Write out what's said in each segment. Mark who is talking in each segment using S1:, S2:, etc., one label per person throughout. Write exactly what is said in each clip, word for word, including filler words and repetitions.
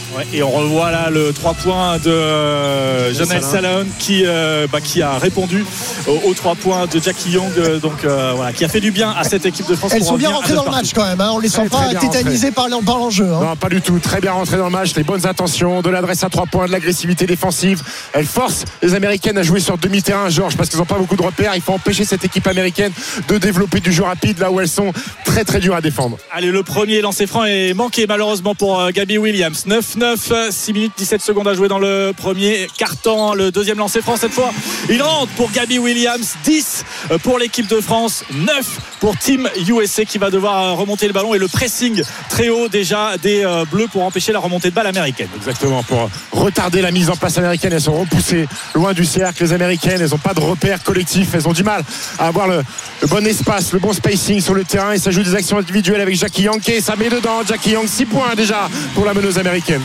S1: Ouais, et on revoit là le trois points de euh, Janelle Salahon qui, euh, bah, qui a répondu aux, aux trois points de Jackie Young, euh, donc euh, voilà, qui a fait du bien à cette équipe de France.
S2: Elles sont bien rentrées dans le match quand même, hein. On les sent pas tétanisées par, par l'enjeu. Hein.
S3: Non, pas du tout. Très bien rentrées dans le match, les bonnes intentions, de l'adresse à trois points, de l'agressivité défensive. Elles forcent les Américaines à jouer sur demi-terrain, Georges, parce qu'elles n'ont pas beaucoup de repères. Il faut empêcher cette équipe américaine de développer du jeu rapide là où elles sont très très dures à défendre.
S1: Allez, le premier lancer franc est manqué malheureusement pour euh, Gabby Williams. neuf neuf, six minutes dix-sept secondes à jouer dans le premier quart-temps. Le deuxième lancer franc cette fois, il rentre pour Gabby Williams. Dix pour l'équipe de France, neuf pour Team U S A qui va devoir remonter le ballon, et le pressing très haut déjà des euh, Bleus pour empêcher la remontée de balle américaine.
S3: Exactement, pour retarder la mise en place américaine. Elles sont repoussées loin du cercle, les Américaines. Elles n'ont pas de repères collectifs, elles ont du mal à avoir le, le bon espace, le bon spacing sur le terrain, et ça joue des actions individuelles avec Jackie Young, et ça met dedans. Jackie Young, six points déjà pour la meneuse américaine.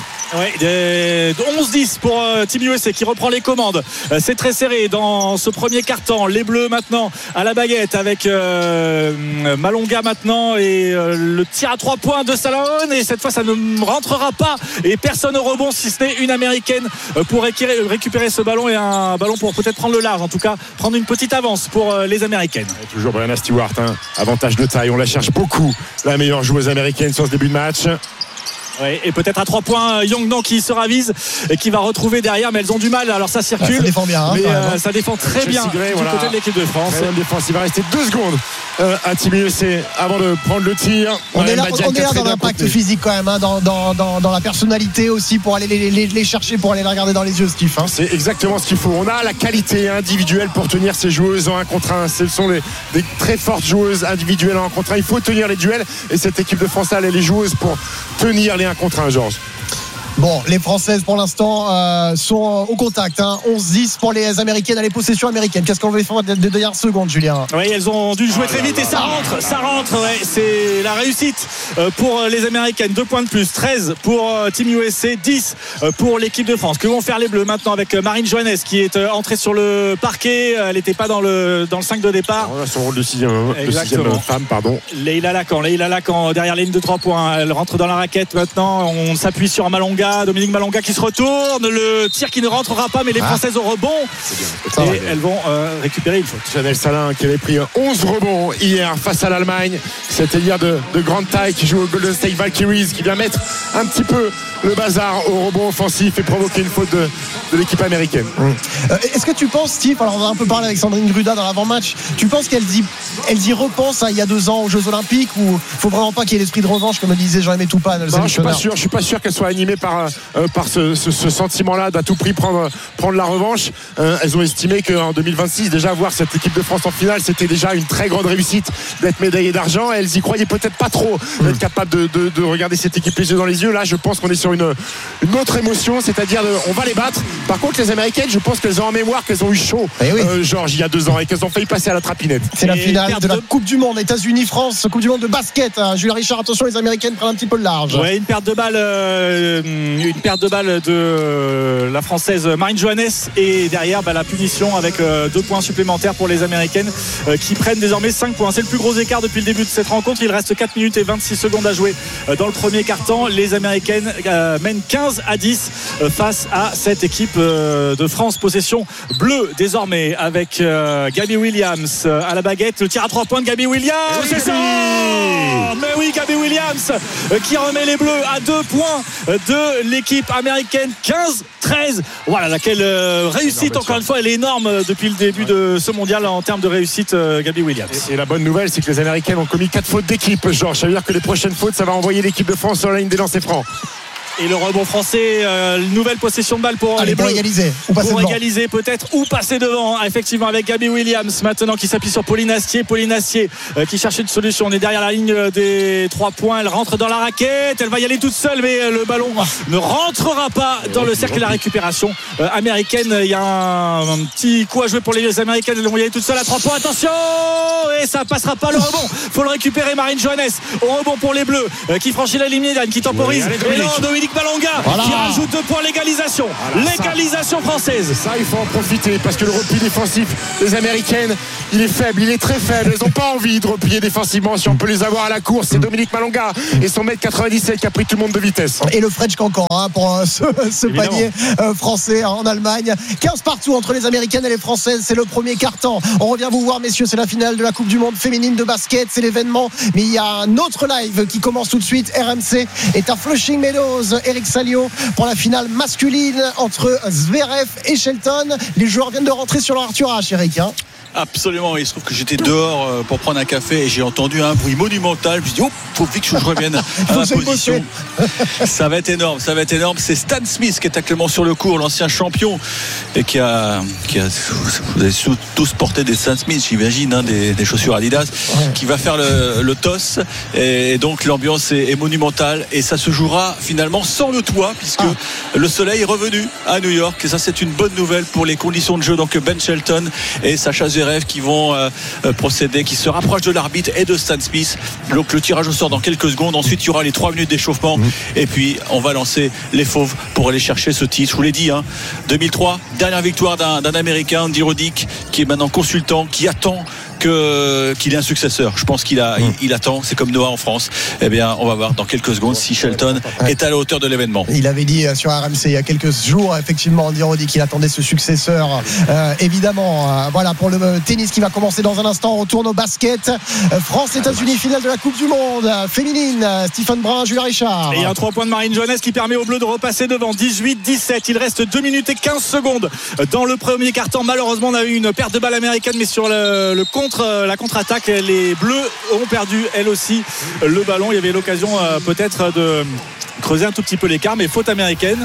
S1: Ouais, onze dix pour euh, Team U S A qui reprend les commandes. Euh, c'est très serré dans ce premier quart-temps. Les Bleus maintenant à la baguette avec euh, Malonga maintenant, et euh, le tir à trois points de Salahon, et cette fois ça ne rentrera pas, et personne au rebond si ce n'est une américaine euh, pour récupérer, récupérer ce ballon, et un ballon pour peut-être prendre le large, en tout cas prendre une petite avance pour euh, les américaines.
S3: Et toujours Brianna Stewart, hein. Avantage de taille, on la cherche beaucoup, la meilleure joueuse américaine sur ce début de match.
S1: Ouais, et peut-être à trois points Young non qui se ravise et qui va retrouver derrière, mais elles ont du mal, alors ça circule,
S2: ça défend bien, hein,
S1: mais euh,
S2: hein.
S1: ça défend très bien
S3: Grey,
S1: du
S3: voilà.
S1: côté de l'équipe de France.
S3: Défense, il va rester deux secondes euh, à Team U S A avant de prendre le tir.
S2: On
S3: ouais,
S2: est là,
S3: Madiane
S2: on est là dans l'impact
S3: contenu.
S2: physique quand même, hein, dans, dans, dans, dans la personnalité aussi, pour aller les, les, les chercher, pour aller les regarder dans les yeux, Steve, hein.
S3: C'est exactement ce qu'il faut. On a la qualité individuelle pour tenir ces joueuses en un contre un. Ce sont des, des très fortes joueuses individuelles en un contre un. Il faut tenir les duels, et cette équipe de France elle est les joueuses pour tenir les un contre un, Georges.
S2: Bon, les Françaises pour l'instant euh, sont au contact, hein. onze dix pour les Américaines, à les possessions américaines. Qu'est-ce qu'on va faire de dernière seconde, Julien?
S1: Oui, elles ont dû jouer très vite, et ça rentre, ça rentre, ouais, c'est la réussite pour les Américaines. Deux points de plus, treize pour Team U S A, dix pour l'équipe de France. Que vont faire les Bleus maintenant avec Marine Johannes qui est entrée sur le parquet? Elle n'était pas dans le, dans le cinq de départ.
S3: On a son rôle de sixième, de sixième femme, pardon.
S1: Leïla Lacan, Leïla Lacan derrière la ligne de trois points. Elle rentre dans la raquette maintenant. On s'appuie sur Malonga. Dominique Malonga qui se retourne, le tir qui ne rentrera pas, mais les Françaises au rebond,
S3: bien.
S1: et elles vont euh, récupérer une faute.
S3: Janelle Salahon qui avait pris onze rebonds hier face à l'Allemagne, cette ailière de, de grande taille qui joue au Golden State Valkyries, qui vient mettre un petit peu le bazar au rebond offensif et provoquer une faute de, de l'équipe américaine.
S2: Mmh. Euh, est-ce que tu penses, Steve, alors on a un peu parlé avec Sandrine Gruda dans l'avant-match, tu penses qu'elles y, elles y repensent, hein, il y a deux ans aux Jeux Olympiques, ou il faut vraiment pas qu'il y ait l'esprit de revanche, comme le disait Jean-Aimé Toupane?
S3: Non, je suis pas sûr, je suis pas sûr qu'elles soient animées par euh, par ce, ce, ce sentiment-là d'à tout prix prendre prendre la revanche. Euh, elles ont estimé qu'en deux mille vingt-six, déjà voir cette équipe de France en finale, c'était déjà une très grande réussite d'être médaillée d'argent. Elles y croyaient peut-être pas trop, mmh. d'être capable de, de, de regarder cette équipe les yeux dans les yeux. Là, je pense qu'on est sur une, une autre émotion, c'est-à-dire de, on va les battre. Par contre, les Américaines, je pense qu'elles ont en mémoire qu'elles ont eu chaud,
S2: eh oui.
S3: euh, Georges, il y a deux ans, et qu'elles ont failli passer à la trapinette.
S2: C'est la
S1: Et
S2: finale de la
S1: de...
S2: Coupe du Monde, États-Unis-France, Coupe du Monde de basket, hein. Julien Richard, attention, les Américaines prennent un petit peu le large.
S1: Ouais, une perte de balle, euh, une perte de balle de euh, la Française Marine Johannes, et derrière bah, la punition avec euh, deux points supplémentaires pour les Américaines euh, qui prennent désormais cinq points. C'est le plus gros écart depuis le début de cette rencontre. Il reste quatre minutes et vingt-six secondes à jouer euh, dans le premier quart-temps. Les Américaines euh, mènent quinze à dix euh, face à cette équipe euh, de France. Possession bleue désormais avec euh, Gabby Williams euh, à la baguette. Le tir à trois points de Gabby Williams.
S3: Oui,
S1: c'est ça. Mais oui, Gabby Williams euh, qui remet les Bleus à deux points de l'équipe américaine. quinze treize. Voilà, laquelle euh, réussite encore une fois, elle est énorme euh, depuis le début de ce mondial en termes de réussite, euh, Gabby Williams.
S3: Et, et la bonne nouvelle, c'est que les Américaines ont commis quatre fautes d'équipe, Georges. Ça veut dire que les prochaines fautes, ça va envoyer l'équipe de France sur la ligne des lancers francs.
S1: Et le rebond français, euh, nouvelle possession de balle pour
S2: Allez,
S1: les Bleus.
S2: pour égaliser ou passer
S1: pour
S2: devant.
S1: égaliser peut-être ou passer devant, ah, effectivement, avec Gabby Williams maintenant qui s'appuie sur Pauline Astier. Pauline Astier euh, qui cherche une solution. On est derrière la ligne des trois points. Elle rentre dans la raquette. Elle va y aller toute seule, mais euh, le ballon ne rentrera pas dans le cercle de la récupération euh, américaine. Il y a un, un petit coup à jouer pour les Américaines. Elles vont y aller toute seule à trois points. Attention, et ça passera pas le rebond. Faut le récupérer, Marine Johannes. Au rebond pour les Bleus euh, qui franchit la ligne médiane, qui temporise.
S3: Oui, allez,
S1: et
S3: Dominique.
S1: non, Dominique Malonga
S2: Voilà.
S1: qui rajoute deux points, l'égalisation.
S3: Voilà,
S1: l'égalisation
S3: ça,
S1: française.
S3: Ça, il faut en profiter parce que le repli défensif des Américaines, il est faible, il est très faible. Elles n'ont pas envie de replier défensivement. Si on peut les avoir à la course, c'est Dominique Malonga et son mètre quatre-vingt-dix-sept qui a pris tout le monde de vitesse.
S2: Et le French Cancan hein, pour euh, ce, ce panier euh, français en Allemagne. quinze partout entre les Américaines et les Françaises. C'est le premier quart-temps. On revient vous voir, messieurs. C'est la finale de la Coupe du Monde féminine de basket. C'est l'événement. Mais il y a un autre live qui commence tout de suite. R M C est à Flushing Meadows. Eric Salio pour la finale masculine entre Zverev et Shelton. Les joueurs viennent de rentrer sur leur Arthur H, Eric. Hein.
S4: Absolument, il se trouve que j'étais dehors pour prendre un café et j'ai entendu un bruit monumental. Je me suis dit, oh, faut vite que je revienne à ma position. Ça va être énorme, ça va être énorme. C'est Stan Smith qui est actuellement sur le court, l'ancien champion, et qui a, qui a vous avez tous porté des Stan Smith, j'imagine, hein, des, des chaussures Adidas, ouais. qui va faire le, le toss. Et donc l'ambiance est, est monumentale et ça se jouera finalement sans le toit, puisque ah. le soleil est revenu à New York. Et ça, c'est une bonne nouvelle pour les conditions de jeu. Donc Ben Shelton et Sacha Zverev qui vont euh, procéder, qui se rapprochent de l'arbitre et de Stan Smith. Donc le tirage au sort dans quelques secondes. Ensuite il y aura les trois minutes d'échauffement mmh. et puis on va lancer les fauves pour aller chercher ce titre. Je vous l'ai dit, hein, deux mille trois, dernière victoire d'un, d'un Américain, Andy Roddick, qui est maintenant consultant, qui attend que, qu'il ait un successeur. Je pense qu'il a, mmh. il, il attend. C'est comme Noah en France. Eh bien, on va voir dans quelques secondes si Shelton ouais. est à la hauteur de l'événement.
S2: Il avait dit sur R M C il y a quelques jours, effectivement, Andy Roddick, qu'il attendait ce successeur. Euh, évidemment, euh, voilà pour le tennis qui va commencer dans un instant. On retourne au basket. Euh, France-États-Unis, finale de la Coupe du Monde euh, féminine. Euh, Stephen Brun, Julien Richard.
S1: Et un trois points de Marine Johannes qui permet aux Bleus de repasser devant. dix-huit dix-sept. Il reste deux minutes et quinze secondes dans le premier quart-temps. Malheureusement, on a eu une perte de balle américaine, mais sur le, le contre la contre-attaque, les Bleus ont perdu elles aussi le ballon. Il y avait l'occasion euh, peut-être de creuser un tout petit peu l'écart, mais faute américaine.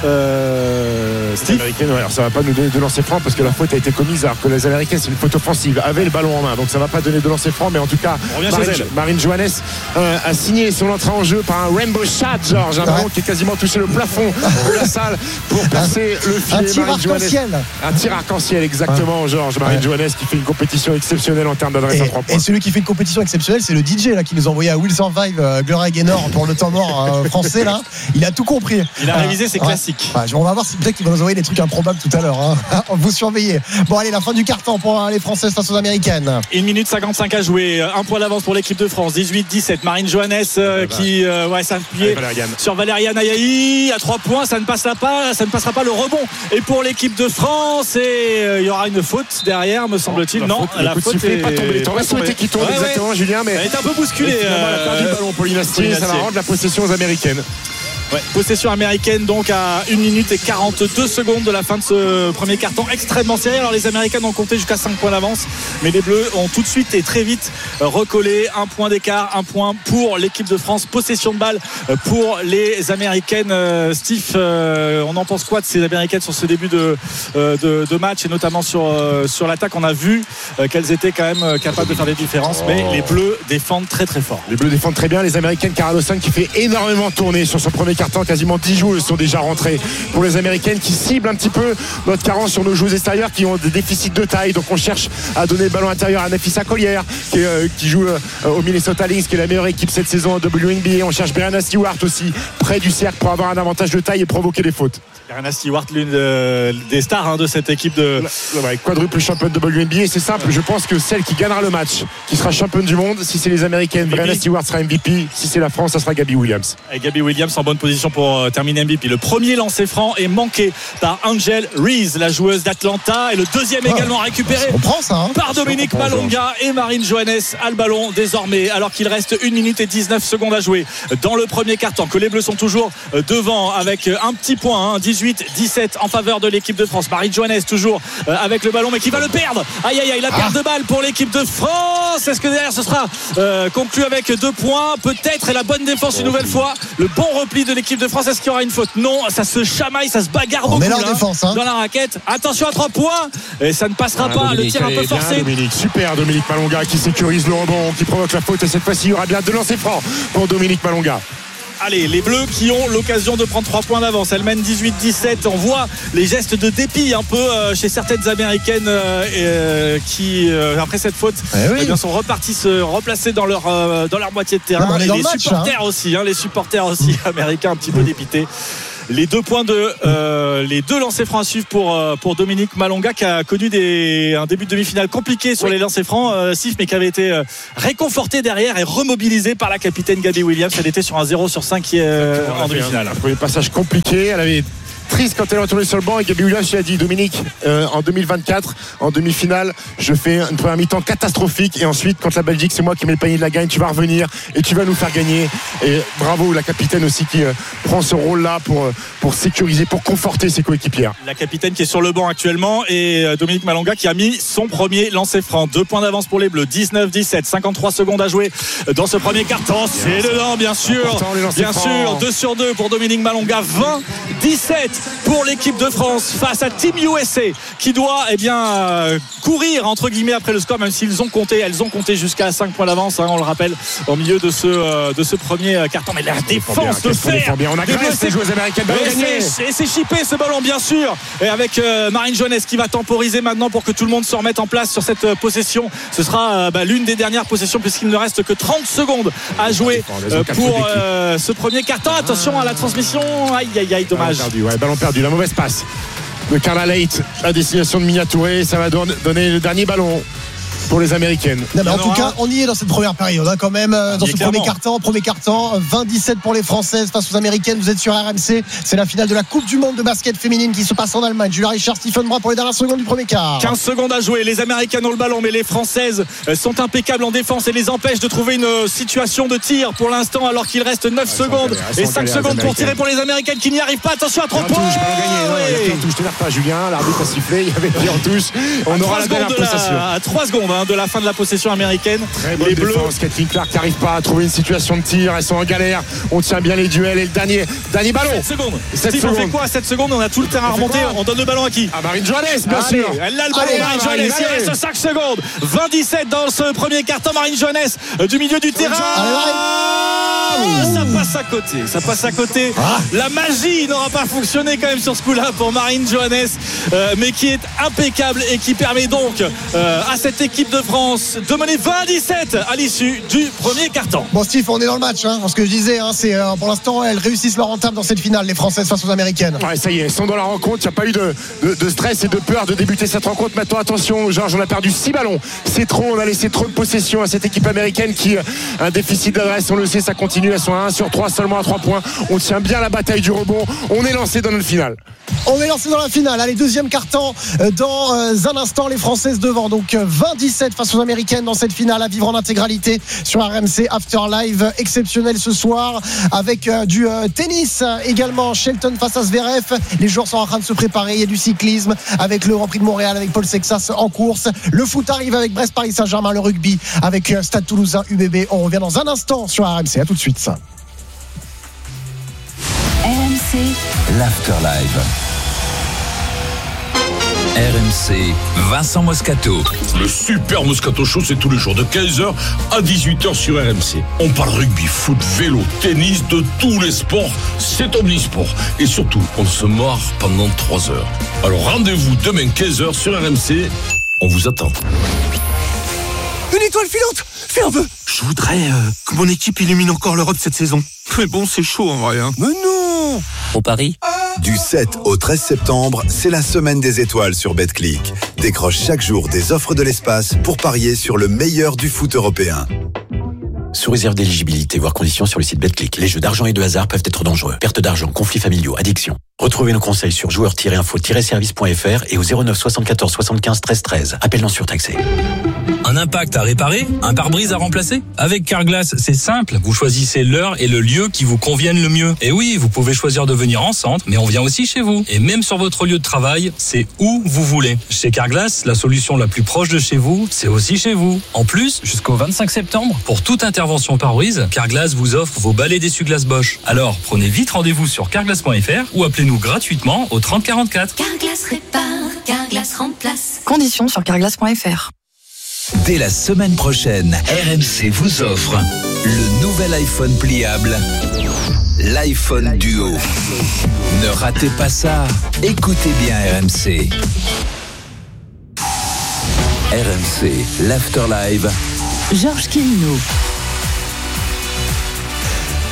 S1: Euh, Steve
S3: américaine, ouais, alors ça va pas nous donner de lancer franc parce que la faute a été commise, alors que les Américaines, c'est une faute offensive, avaient le ballon en main, donc ça va pas donner de lancer franc, mais en tout cas Marine, Marine Johannes euh, a signé son entrée en jeu par un rainbow shot, Georges, un ballon qui a quasiment touché le plafond de la salle pour passer le filet.
S2: Un tir arc-en-ciel.
S3: Un tir arc-en-ciel, exactement, Georges. Marine ouais. Johannes qui fait une compétition exceptionnelle en termes d'adresse à trois points.
S2: Et celui qui fait une compétition exceptionnelle, c'est le D J là qui nous a envoyé à Will Survive euh, Gloria Gaynor pour le temps mort euh, français là. Il a tout compris.
S1: Il a révisé ses
S2: ouais.
S1: classiques.
S2: Ouais, on va voir si peut-être qu'il va nous envoyer des trucs improbables tout à l'heure. Hein. Vous surveillez. Bon allez, la fin du carton pour les Françaises face aux Américaines.
S1: une minute cinquante-cinq à jouer. Un point d'avance pour l'équipe de France. dix-huit dix-sept. Marine Johannes euh, qui euh, ouais, s'appuyait sur Valériane Ayaï à trois points. Ça ne passera pas. Ça ne passera pas le rebond. Et pour l'équipe de France, et euh, il y aura une faute derrière, me semble-t-il. Non,
S3: non
S1: la, la faute, faute est
S3: pas tombée. T'aurais souhaité qu'il tombe ouais, exactement, ouais. Julien, mais
S1: elle est un peu bousculée.
S3: Euh, elle a perdu le ballon. Pauline Astier, ça va rendre la possession aux Américaines.
S1: Ouais, possession américaine donc à une minute et quarante-deux secondes de la fin de ce premier quart-temps extrêmement serré. Alors les Américaines ont compté jusqu'à cinq points d'avance, mais les Bleus ont tout de suite et très vite recollé. Un point d'écart, un point pour l'équipe de France. Possession de balle pour les Américaines. Steve, on en pense quoi de ces Américaines sur ce début de, de, de match et notamment sur, sur l'attaque? On a vu qu'elles étaient quand même capables de faire des différences, oh. mais les Bleus défendent très très fort. Les
S3: Bleus défendent très bien. Les Américaines, Cara Lawson qui fait énormément tourner sur son premier quart-temps. Quasiment dix joueuses sont déjà rentrées pour les Américaines qui ciblent un petit peu notre carence sur nos joueuses extérieures qui ont des déficits de taille. Donc on cherche à donner le ballon intérieur à Nafisa Collier qui, euh, qui joue euh, au Minnesota Lynx, qui est la meilleure équipe cette saison en W N B A. On cherche Brianna Stewart aussi près du cercle pour avoir un avantage de taille et provoquer des fautes.
S1: Brianna Stewart, l'une de, des stars hein, de cette équipe de
S3: ouais, quadruple championne de W N B A. C'est simple, je pense que celle qui gagnera le match, qui sera championne du monde, si c'est les Américaines, Brianna Stewart sera M V P. Si c'est la France, ça sera Gabby Williams.
S1: Et Gabby Williams en bonne position pour euh, terminer M V P. Le premier lancer franc est manqué par Angel Reese, la joueuse d'Atlanta, et le deuxième oh, également récupéré
S2: ça, hein.
S1: par Dominique Malonga et Marine Johannes a le ballon désormais, alors qu'il reste une minute et dix-neuf secondes à jouer dans le premier quart-temps, que les Bleus sont toujours devant avec un petit point, hein, dix-huit dix-sept en faveur de l'équipe de France. Marine Johannes toujours avec le ballon, mais qui va le perdre. Aïe aïe aïe, la perte ah. de balle pour l'équipe de France. Est-ce que derrière ce sera euh, conclu avec deux points peut-être, et la bonne défense une nouvelle fois, le bon repli de l'équipe de France? Est-ce qu'il y aura une faute? Non, ça se chamaille, ça se bagarre beaucoup là,
S2: défense, hein.
S1: dans la raquette. Attention à trois points et ça ne passera ah, pas. Dominique, le tir un peu forcé.
S3: Bien, Dominique, super Dominique Malonga qui sécurise le rebond, qui provoque la faute, et cette fois-ci il y aura bien deux lancers francs pour Dominique Malonga.
S1: Allez, les Bleus qui ont l'occasion de prendre trois points d'avance. Elles mènent dix-huit dix-sept. On voit les gestes de dépit un peu euh, chez certaines Américaines euh, euh, qui, euh, après cette faute, eh oui. eh bien, sont reparties se replacer dans leur, euh, dans leur moitié de terrain.
S2: Non,
S1: et les
S2: match,
S1: supporters
S2: hein.
S1: aussi, hein, les supporters aussi américains un petit peu dépités. les deux points de euh, les deux lancers francs à suivre pour euh, pour Dominique Malonga, qui a connu des un début de demi-finale compliqué sur oui. les lancers francs, euh, Sif, mais qui avait été euh, réconforté derrière et remobilisé par la capitaine Gabby Williams. Elle était sur un zéro sur cinq euh, en demi-finale.
S3: Un premier passage compliqué, elle avait triste quand elle est retournée sur le banc, et Gabby Williams lui a dit: Dominique, euh, en deux mille vingt-quatre, en demi-finale, je fais une première mi-temps catastrophique, et ensuite contre la Belgique, c'est moi qui mets le panier de la gagne, tu vas revenir et tu vas nous faire gagner. Et bravo la capitaine aussi qui euh, prend ce rôle-là pour, pour sécuriser, pour conforter ses coéquipières.
S1: La capitaine qui est sur le banc actuellement, et euh, Dominique Malonga qui a mis son premier lancer franc. Deux points d'avance pour les Bleus, dix-neuf dix-sept, cinquante-trois secondes à jouer dans ce premier quart-temps. C'est dedans, bien sûr, bien sûr, deux sur deux pour Dominique Malonga, vingt dix-sept pour l'équipe de France face à Team U S A, qui doit eh bien euh, courir entre guillemets après le score, même s'ils ont compté, elles ont compté jusqu'à cinq points d'avance, hein, on le rappelle, au milieu de ce euh, de ce premier carton. Mais la défense de fer,
S3: on agresse les joueuses américaines,
S1: et c'est chippé ce ballon, bien sûr, et avec euh, Marine Johannes qui va temporiser maintenant pour que tout le monde se remette en place sur cette euh, possession. Ce sera euh, bah, l'une des dernières possessions, puisqu'il ne reste que trente secondes à jouer euh, pour euh, ce premier carton. Attention à la transmission, aïe aïe aïe, dommage.
S3: Ballon perdu, la mauvaise passe de Carla Leight à destination de Mia Touré. Ça va donner le dernier ballon pour les Américaines.
S2: Non, mais en tout cas, on y est dans cette première période, hein, quand même, dans ce
S1: clairement.
S2: premier quart-temps. Premier quart-temps, vingt dix-sept pour les Françaises face aux Américaines. Vous êtes sur R M C. C'est la finale de la Coupe du Monde de basket féminine qui se passe en Allemagne. Julia Richard, Stephen Brun pour les dernières secondes du premier quart.
S1: quinze secondes à jouer. Les Américaines ont le ballon, mais les Françaises sont impeccables en défense et les empêchent de trouver une situation de tir pour l'instant, alors qu'il reste neuf secondes et cinq secondes pour tirer pour les Américaines qui n'y arrivent pas. Attention à trois points.
S3: Je te pas, Julien. L'arbitre a sifflé. Il y avait bien en touche. On aura la dernière possession.
S1: À trois secondes hein, de la fin de la possession américaine.
S3: Très bonne
S1: les
S3: Bleus, Kathleen Clark qui n'arrive pas à trouver une situation de tir. Elles sont en galère. On tient bien les duels. Et le dernier, dernier ballon.
S1: sept secondes.
S3: sept
S1: Steve,
S3: secondes.
S1: on fait quoi à sept secondes? On a tout le terrain à remonter. On donne le ballon à qui?
S3: À Marine Johannes, bien
S1: allez,
S3: sûr.
S1: Elle a le ballon.
S3: Allez,
S1: Marine Johannes. Il reste cinq secondes. vingt dix-sept dans ce premier carton. Marine Johannes euh, du milieu du terrain. Allez, ça passe à côté. Ça passe à côté. Ah. La magie n'aura pas fonctionné quand même sur ce coup-là pour Marine Johannes, euh, mais qui est impeccable et qui permet donc euh, à cette équipe de France de mener vingt dix-sept à l'issue du premier carton.
S2: Bon, Steve, on est dans le match. Hein, ce que je disais, hein, c'est euh, pour l'instant, elles réussissent leur entame dans cette finale, les Françaises face aux Américaines.
S3: Ouais, ça y est, elles sont dans la rencontre. Il n'y a pas eu de, de, de stress et de peur de débuter cette rencontre. Maintenant, attention, Georges, on a perdu six ballons. C'est trop. On a laissé trop de possession à cette équipe américaine qui a un déficit d'adresse. On le sait, ça continue. Elles sont à un sur trois, seulement à trois points. On tient bien la bataille du rebond. On est lancé dans notre finale.
S2: On est lancé dans la finale. Allez, deuxième quart-temps dans un instant, les Françaises devant. Donc vingt dix-sept face aux Américaines dans cette finale à vivre en intégralité sur R M C After Live. Exceptionnel ce soir avec du tennis également. Shelton face à Zverev. Les joueurs sont en train de se préparer. Il y a du cyclisme avec le Grand Prix de Montréal, avec Paul Sexas en course. Le foot arrive avec Brest Paris Saint-Germain. Le rugby avec Stade Toulousain U B B. On revient dans un instant sur R M C. À tout de suite.
S5: R M C l'Afterlive. R M C, Vincent Moscato.
S6: Le Super Moscato Show, c'est tous les jours de quinze heures à dix-huit heures sur R M C. On parle rugby, foot, vélo, tennis, de tous les sports. C'est omnisport. Et surtout, on se marre pendant trois heures. Alors rendez-vous demain quinze heures sur R M C. On vous attend.
S7: Une étoile filante! Fais un peu! Je voudrais euh, que mon équipe illumine encore l'Europe cette saison. Mais bon, c'est chaud en vrai. Hein. Mais non!
S5: Au Paris.
S8: Du sept au treize septembre, c'est la semaine des étoiles sur Betclic. Décroche chaque jour des offres de l'espace pour parier sur le meilleur du foot européen.
S9: Sous réserve d'éligibilité, voire conditions sur le site Betclic. Les jeux d'argent et de hasard peuvent être dangereux. Perte d'argent, conflits familiaux, addiction. Retrouvez nos conseils sur joueurs tiret info tiret service point f r et au zéro neuf soixante-quatorze soixante-quinze treize treize. Appel non surtaxé.
S10: Un impact à réparer? Un pare-brise à remplacer? Avec Carglass, c'est simple. Vous choisissez l'heure et le lieu qui vous conviennent le mieux. Et oui, vous pouvez choisir de venir en centre, mais on vient aussi chez vous. Et même sur votre lieu de travail, c'est où vous voulez. Chez Carglass, la solution la plus proche de chez vous, c'est aussi chez vous. En plus, jusqu'au vingt-cinq septembre, pour toute intervention pare-brise, Carglass vous offre vos balais d'essuie-glace Bosch. Alors, prenez vite rendez-vous sur carglass point f r ou appelez-nous gratuitement au trente quarante-quatre.
S11: Carglass répare, Carglass remplace.
S12: Conditions sur carglass point f r.
S5: Dès la semaine prochaine, R M C vous offre le nouvel iPhone pliable, l'iPhone Duo. Ne ratez pas ça, écoutez bien R M C. R M C, l'Afterlive.
S12: Georges Quilino.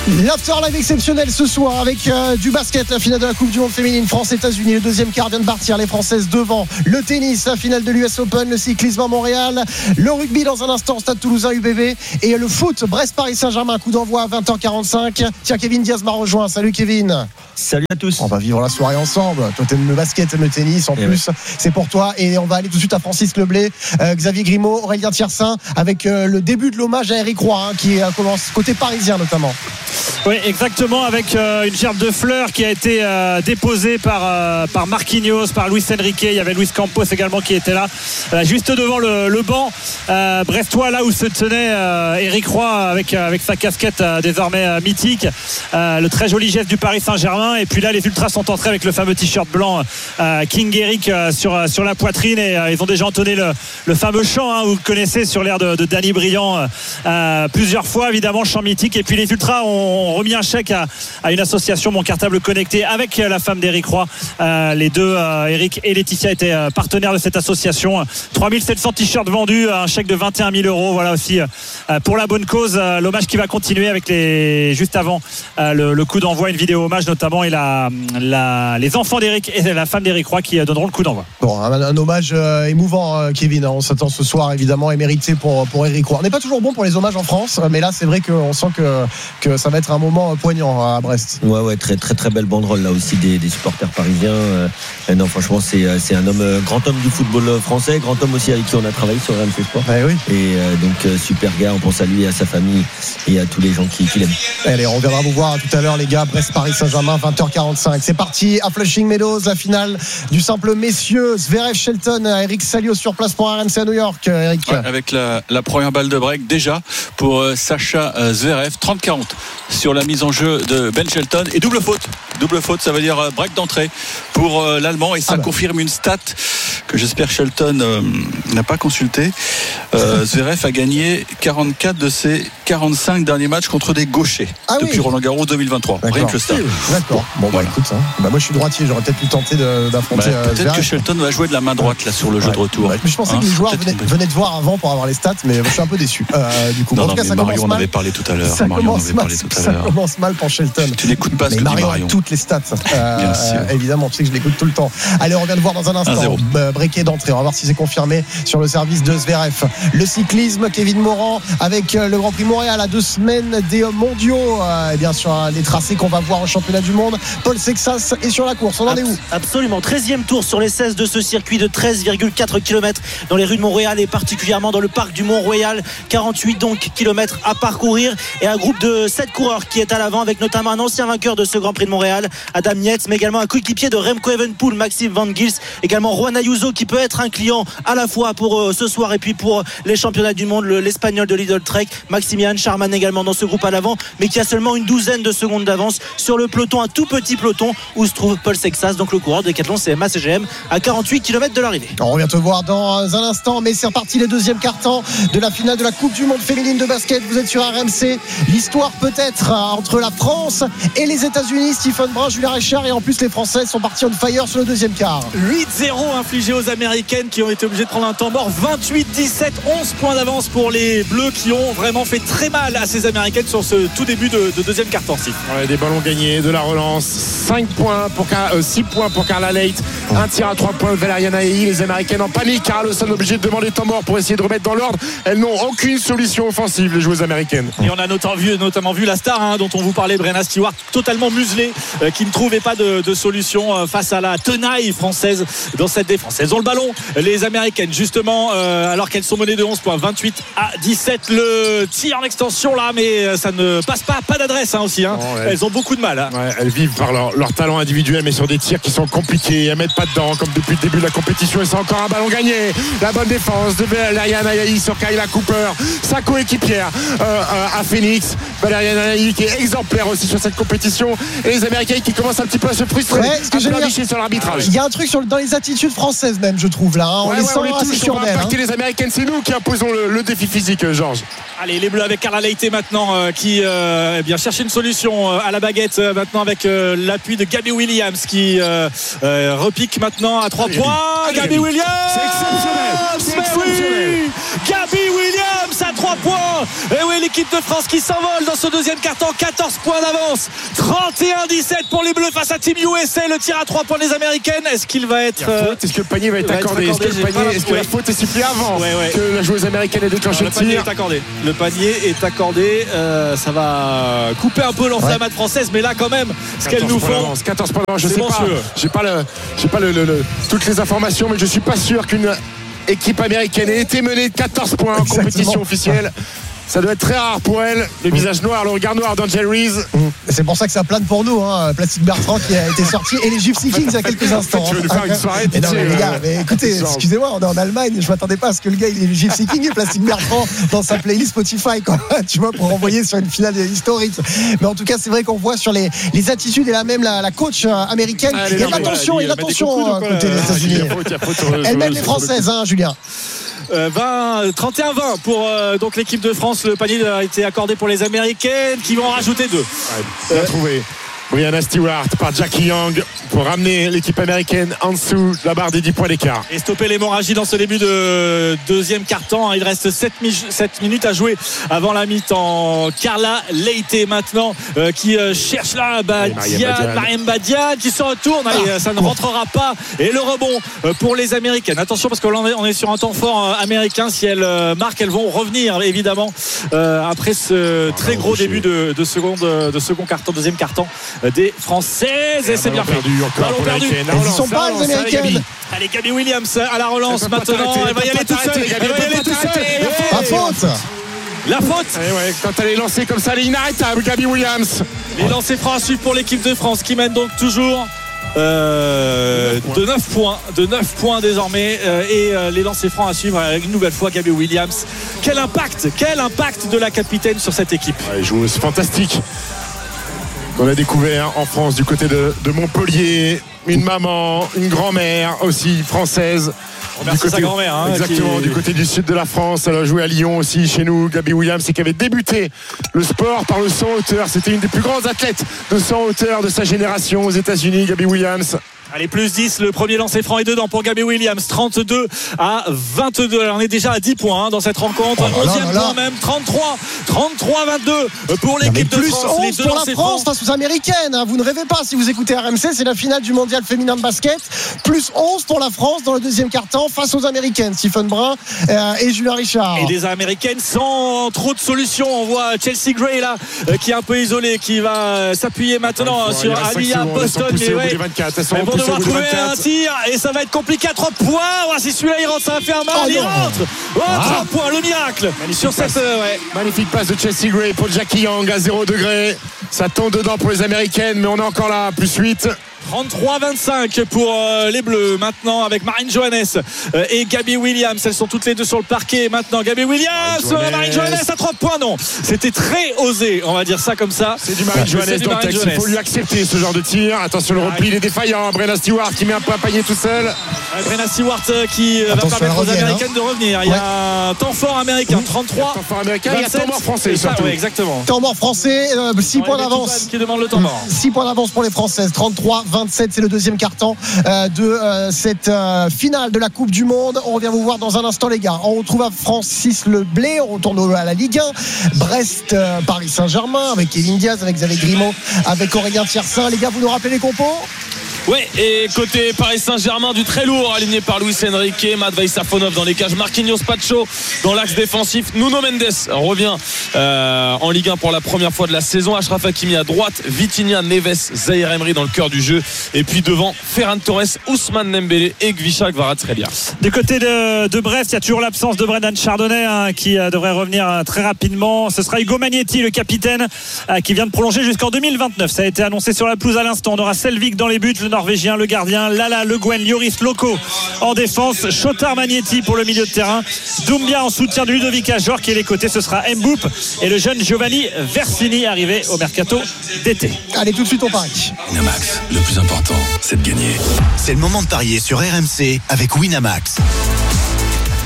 S2: L'after live exceptionnel ce soir avec euh, du basket, la finale de la Coupe du Monde féminine France-États-Unis. Le deuxième quart vient de partir, les Françaises devant. Le tennis, la finale de l'U S Open, le cyclisme à Montréal, le rugby dans un instant, Stade Toulousain U B B et le foot Brest-Paris Saint-Germain, coup d'envoi à vingt heures quarante-cinq. Tiens, Kevin Diaz m'a rejoint. Salut Kevin.
S13: Salut à tous.
S2: On va vivre la soirée ensemble. Toi t'aimes le basket, t'aimes le tennis en et plus, ouais. C'est pour toi. Et on va aller tout de suite à Francis Leblay, euh, Xavier Grimaud, Aurélien Tiersin avec euh, le début de l'hommage à Eric Roy, hein, qui euh, commence côté parisien notamment.
S1: Oui, exactement, avec euh, une gerbe de fleurs qui a été euh, déposée par, euh, par Marquinhos, par Luis Enrique. Il y avait Luis Campos également qui était là, euh, juste devant le, le banc euh, brestois, là où se tenait euh, Eric Roy avec, avec sa casquette euh, désormais euh, mythique. Euh, le très joli geste du Paris Saint-Germain. Et puis là, les Ultras sont entrés avec le fameux t-shirt blanc euh, King Eric euh, sur, sur la poitrine. Et euh, ils ont déjà entonné le, le fameux chant, hein, vous le connaissez, sur l'air de, de Danny Briand euh, plusieurs fois, évidemment, chant mythique. Et puis les Ultras ont remis un chèque à, à une association Mon Cartable Connecté avec la femme d'Éric Roy. Euh, les deux, euh, Eric et Laetitia, étaient euh, partenaires de cette association. trois mille sept cents t-shirts vendus, un chèque de vingt et un mille euros. Voilà aussi euh, pour la bonne cause. Euh, l'hommage qui va continuer avec les juste avant euh, le, le coup d'envoi, une vidéo hommage notamment, et la, la, les enfants d'Éric et la femme d'Éric Roy qui donneront le coup d'envoi.
S2: Bon, un, un hommage euh, émouvant, euh, Kevin. On s'attend ce soir évidemment et mérité pour pour Éric Roy. On n'est pas toujours bon pour les hommages en France, mais là c'est vrai qu'on sent que que ça va être un moment poignant à Brest.
S13: Ouais, ouais, très très très belle banderole là aussi des, des supporters parisiens. Euh, non, franchement, c'est c'est un homme, grand homme du football français, grand homme aussi avec qui on a travaillé sur R M C Sport.
S2: Ouais, oui.
S13: Et euh, donc super gars, on pense à lui, à sa famille et à tous les gens qui, qui l'aiment.
S2: Allez, on viendra vous voir tout à l'heure, les gars. Brest-Paris Saint-Germain, vingt heures quarante-cinq. C'est parti à Flushing Meadows, la finale du simple messieurs. Zverev Shelton, Eric Salio sur place pour R M C à New York. Eric.
S4: Ouais, avec la, la première balle de break déjà pour euh, Sacha euh, Zverev, trente quarante sur la mise en jeu de Ben Shelton, et double faute. Double faute, ça veut dire euh, break d'entrée pour euh, l'Allemand, et ça ah bah. confirme une stat que j'espère Shelton euh, n'a pas consulté. Euh, Zverev a gagné quarante-quatre de ses quarante-cinq derniers matchs contre des gauchers ah depuis oui. Roland Garros deux mille vingt-trois. D'accord. Rien que ça.
S2: D'accord. Bon, voilà. Bah écoute, hein. bah, moi je suis droitier, j'aurais peut-être pu tenter de, d'affronter.
S4: Bah, peut-être
S2: Zverev.
S4: que Shelton va jouer de la main droite là sur le jeu ouais. de retour.
S2: Ouais. Mais je pensais hein, que les joueurs venaient, venaient de voir avant pour avoir les stats, mais je suis un peu déçu. Euh, du coup,
S4: non,
S2: en
S4: non,
S2: tout cas,
S4: mais
S2: ça
S4: Marion
S2: commence
S4: en
S2: mal.
S4: avait parlé tout à l'heure.
S2: Ça,
S4: Marion
S2: commence,
S4: avait
S2: mal,
S4: parlé tout à
S2: ça
S4: l'heure.
S2: commence mal pour Shelton.
S4: Tu n'écoutes pas ce
S2: mais
S4: que
S2: Marion
S4: dit Marion.
S2: a toutes les stats. Euh, Bien sûr. Évidemment, tu sais que je l'écoute tout le temps. Allez, on revient de voir dans un instant. Un breaké d'entrée. On va voir si c'est confirmé sur le service de Zverev. Le cyclisme, Kevin Morand avec le Grand Prix Montréal à deux semaines des mondiaux. Euh, et bien sûr, les tracés qu'on va voir au championnat du monde. Paul Sexas est sur la course. On en est où ?
S14: Absolument. treizième tour sur les seize de ce circuit de treize virgule quatre kilomètres dans les rues de Montréal et particulièrement dans le parc du Mont-Royal. quarante-huit donc kilomètres à parcourir et un groupe de sept coureurs qui est à l'avant avec notamment un ancien vainqueur de ce Grand Prix de Montréal, Adam Yates, mais également un coéquipier de Remco Evenepoel, Maxime Van Gils, également Juan Ayuso qui peut être un client à la fois pour euh, ce soir et puis pour les championnats du monde, le, l'Espagnol de Lidl Trek, Maximian Charman également dans ce groupe à l'avant, mais qui a seulement une douzaine de secondes d'avance sur le peloton, un tout petit peloton où se trouve Paul Sexas, donc le coureur de Decathlon C M A C G M à quarante-huit kilomètres de l'arrivée.
S2: On revient te voir dans un instant, mais c'est reparti les deuxièmes quart-temps de la finale de la Coupe du Monde féminine de basket. Vous êtes sur R M C. L'histoire peut-être entre la France et les États-Unis. Stephen Brun, Julien Richard, et en plus les Françaises sont partis on fire sur le deuxième quart.
S1: huit zéro infligé aux Américaines qui ont été obligées de prendre un temps mort. vingt-huit dix-sept, onze points d'avance pour les Bleus qui ont vraiment fait très mal à ces Américaines sur ce tout début de, de deuxième quart-temps.
S3: Ouais, des ballons gagnés, de la relance, cinq points pour euh, six points pour Carla Leight, un tir à trois points de Valeriana Ei. Les Américaines en panique, car elles sont obligées de demander temps mort pour essayer de remettre dans l'ordre. Elles n'ont aucune solution offensive, les joueuses américaines.
S1: Et on a notamment vu, notamment vu la star hein, dont on vous parlait, Brenna Stewart, totalement muselée, euh, qui ne trouvait pas de, de solution euh, face à la tenaille française dans cette défense. Elles ont le ballon, les Américaines, justement, euh, alors qu'elles sont menées de onze points, vingt-huit à dix-sept. Le tir en extension là, mais ça ne passe pas, pas d'adresse hein, aussi. Hein. Oh, ouais. Elles ont beaucoup de mal. Hein.
S3: Ouais, elles vivent par leur, leur talent individuel, mais sur des tirs qui sont compliqués. Elles mettent pas dedans, comme depuis le début de la compétition. Et c'est encore un ballon gagné. La bonne défense de Valeriana Ei sur Kayla Cooper, sa coéquipière euh, euh, à Phoenix. Valeriana Ei qui est exemplaire aussi sur cette compétition. Et les Américains qui commencent un petit peu à se frustrer, ouais, à pleurnicher sur l'arbitrage.
S2: Il y a un truc sur, dans les attitudes françaises même, je trouve là. Hein. On ouais, les ouais, sent on assez sur d'elles.
S3: Hein. Les Américaines, c'est nous qui imposons le, le défi physique, Georges.
S1: Allez, les Bleus avec Carla Leight maintenant euh, qui euh, eh bien cherche une solution euh, à la baguette euh, maintenant avec euh, l'appui de Gabby Williams qui euh, euh, repique maintenant à trois points. Gabby Williams,
S3: c'est exceptionnel. C'est exceptionnel.
S1: Oui, Gabby Williams à trois points. Et oui, l'équipe de France qui s'envole dans ce deuxième carton, quatorze points d'avance, trente et un à dix-sept pour les Bleus face à Team U S A. Le tir à trois points des Américaines. Est-ce qu'il va être
S3: euh... Est-ce que le panier va être accordé? Est-ce que, le panier, est-ce que la faute est sifflée avant ouais, ouais. que la joueuse américaine ait déclenché le,
S1: le panier
S3: tir?
S1: est accordé. Le panier est accordé. Euh, ça va couper un peu l'enflammade ouais. française, mais là quand même, ce qu'elles nous font.
S3: quatorze points d'avance. Je sais
S1: bon
S3: pas. J'ai pas le, j'ai pas le, le, le, toutes les informations, mais je suis pas sûr qu'une équipe américaine ait été menée de quatorze points en Exactement. compétition officielle. Ça doit être très rare pour elle. Le visage noir, le regard noir d'Angel Reese.
S2: C'est pour ça que ça plane pour nous, hein. Plastic Bertrand qui a été sorti et les Gypsy Kings il y a quelques instants.
S3: Tu veux nous faire une soirée?
S2: Mais non, mais les gars, mais écoutez, excusez-moi, on est en Allemagne. Je m'attendais pas à ce que le gars il ait Gypsy King et Plastic Bertrand dans sa playlist Spotify, quoi. Tu vois, pour envoyer sur une finale historique. Mais en tout cas, c'est vrai qu'on voit sur les, les attitudes et là même la, la coach américaine. Ah, il y a de l'attention, il y a de l'attention côté des États-Unis. Elle mène les Françaises, hein, Julien.
S1: Euh, vingt, trente et un vingt pour euh, donc l'équipe de France. Le panier a été accordé pour les Américaines qui vont en rajouter deux.
S3: Ouais, bien euh, trouvé. Brianna Stewart par Jackie Young pour ramener l'équipe américaine en dessous de la barre des dix points d'écart.
S1: Et stopper l'hémorragie dans ce début de deuxième quart-temps. Il reste sept minutes à jouer avant la mi-temps. Carla Leite maintenant euh, qui euh, cherche là Badian, Mariam Badian qui se retourne. Allez, ah, ça ne rentrera pas. Et le rebond euh, pour les Américaines. Attention parce qu'on est sur un temps fort euh, américain. Si elles euh, marquent, elles vont revenir évidemment euh, après ce très gros début de, de, seconde, de second quart-temps, deuxième quart-temps des Françaises. Et, et c'est bien perdu.
S2: Ballon perdu. Ils ne sont pas les Américaines.
S1: Allez, Gabby Williams à la relance maintenant. Elle va y aller toute seule. Elle va y aller toute seule.
S2: La faute.
S1: La faute.
S3: Et ouais, quand elle est lancée comme ça, elle est inarrêtable, Gabby Williams.
S1: Les lancers francs à suivre pour l'équipe de France qui mène donc toujours. Euh, de neuf points de neuf points désormais euh, et euh, les lancers francs à suivre avec une nouvelle fois Gabby Williams. Quel impact quel impact de la capitaine sur cette équipe.
S3: Ouais, joueuse fantastique. On a découvert en France du côté de, de Montpellier une maman, une grand-mère aussi française.
S1: On remercie côté, sa grand-mère. Hein,
S3: exactement,
S1: qui...
S3: du côté du sud de la France. Elle a joué à Lyon aussi, chez nous, Gabby Williams, et qui avait débuté le sport par le saut en hauteur. C'était une des plus grandes athlètes de saut en hauteur de sa génération aux États-Unis, Gabby Williams.
S1: Allez, plus dix, le premier lancer franc est dedans pour Gabby Williams, trente-deux à vingt-deux. Alors, on est déjà à dix points hein, dans cette rencontre.
S2: Oh là
S1: onzième
S2: là
S1: point même, trente-trois, trente-trois vingt-deux pour l'équipe de France.
S2: Plus onze pour la France face aux Américaines. Hein. Vous ne rêvez pas si vous écoutez R M C, c'est la finale du mondial féminin de basket. Plus onze pour la France dans le deuxième quart-temps face aux Américaines. Stephen Brun euh, et Julien Richard.
S1: Et des Américaines sans trop de solutions. On voit Chelsea Gray là, euh, qui est un peu isolée, qui va s'appuyer maintenant sur Aliyah Boston. Mais ouais, on devoir trouver un tir et ça va être compliqué à trois points. Oh, si celui-là il rentre, ça va faire mal. Oh, il rentre. Oh, ah. trois points, le miracle.
S3: Magnifique
S1: sur
S3: passe.
S1: cette euh, ouais.
S3: Magnifique passe de Chelsea Gray pour Jackie Young à zéro degré. Ça tombe dedans pour les Américaines, mais on est encore là, plus huit.
S1: trente-trois vingt-cinq pour euh, les Bleus maintenant avec Marine Johannes euh, et Gabby Williams. Elles sont toutes les deux sur le parquet maintenant. Gabby Williams, Marine, Marine Johannes à trois points. Non, c'était très osé, on va dire ça comme ça.
S3: C'est du Marine Johannes dans le texte. Il faut lui accepter ce genre de tir. Attention, le repli, il est défaillant. Brenna Stewart qui met un peu un panier tout seul.
S1: euh, Brenna Stewart euh, qui euh, va permettre aux Américaines hein. de revenir. Il y a ouais. un temps fort américain, trente-trois.
S3: Il y a un temps fort américain, il y a un temps mort français.
S1: Ça, ouais, exactement.
S2: Temps mort français, euh, six ouais, points d'avance.
S1: Qui demande le temps mort.
S2: six points d'avance pour les Françaises, trente-trois vingt-sept. C'est le deuxième quart-temps euh, de euh, cette euh, finale de la Coupe du Monde. On revient vous voir dans un instant les gars. On retrouve à Francis Leblé, on retourne à la Ligue un. Brest, euh, Paris Saint-Germain avec Kevin Diaz, avec Xavier Grimaud, avec Aurélien Tiersin. Les gars, vous nous rappelez les compos?
S15: Ouais, et côté Paris Saint-Germain, du très lourd aligné par Luis Enrique, Matvei Safonov dans les cages, Marquinhos Pacho dans l'axe défensif, Nuno Mendes revient euh, en Ligue un pour la première fois de la saison, Achraf Hakimi à droite, Vitinha, Neves, Zahir Emery dans le cœur du jeu, et puis devant Ferran Torres, Ousmane Dembélé et Gvisha Kvaratskhelia.
S16: Du côté de, de Brest, il y a toujours l'absence de Brendan Chardonnay hein, qui euh, devrait revenir euh, très rapidement. Ce sera Hugo Magnetti, le capitaine, euh, qui vient de prolonger jusqu'en deux mille vingt-neuf. Ça a été annoncé sur la pelouse à l'instant. On aura Selvik dans les buts, le Norvégien, le gardien, Lala, Le Guen, Lloris, Loco en défense, Chotar Magnetti pour le milieu de terrain, Doumbia en soutien de Ludovic Ajor qui est les côtés, ce sera Mboup et le jeune Giovanni Versini arrivé au mercato d'été.
S2: Allez, tout de suite on parie.
S5: Winamax, le plus important c'est de gagner.
S17: C'est le moment de parier sur R M C avec Winamax.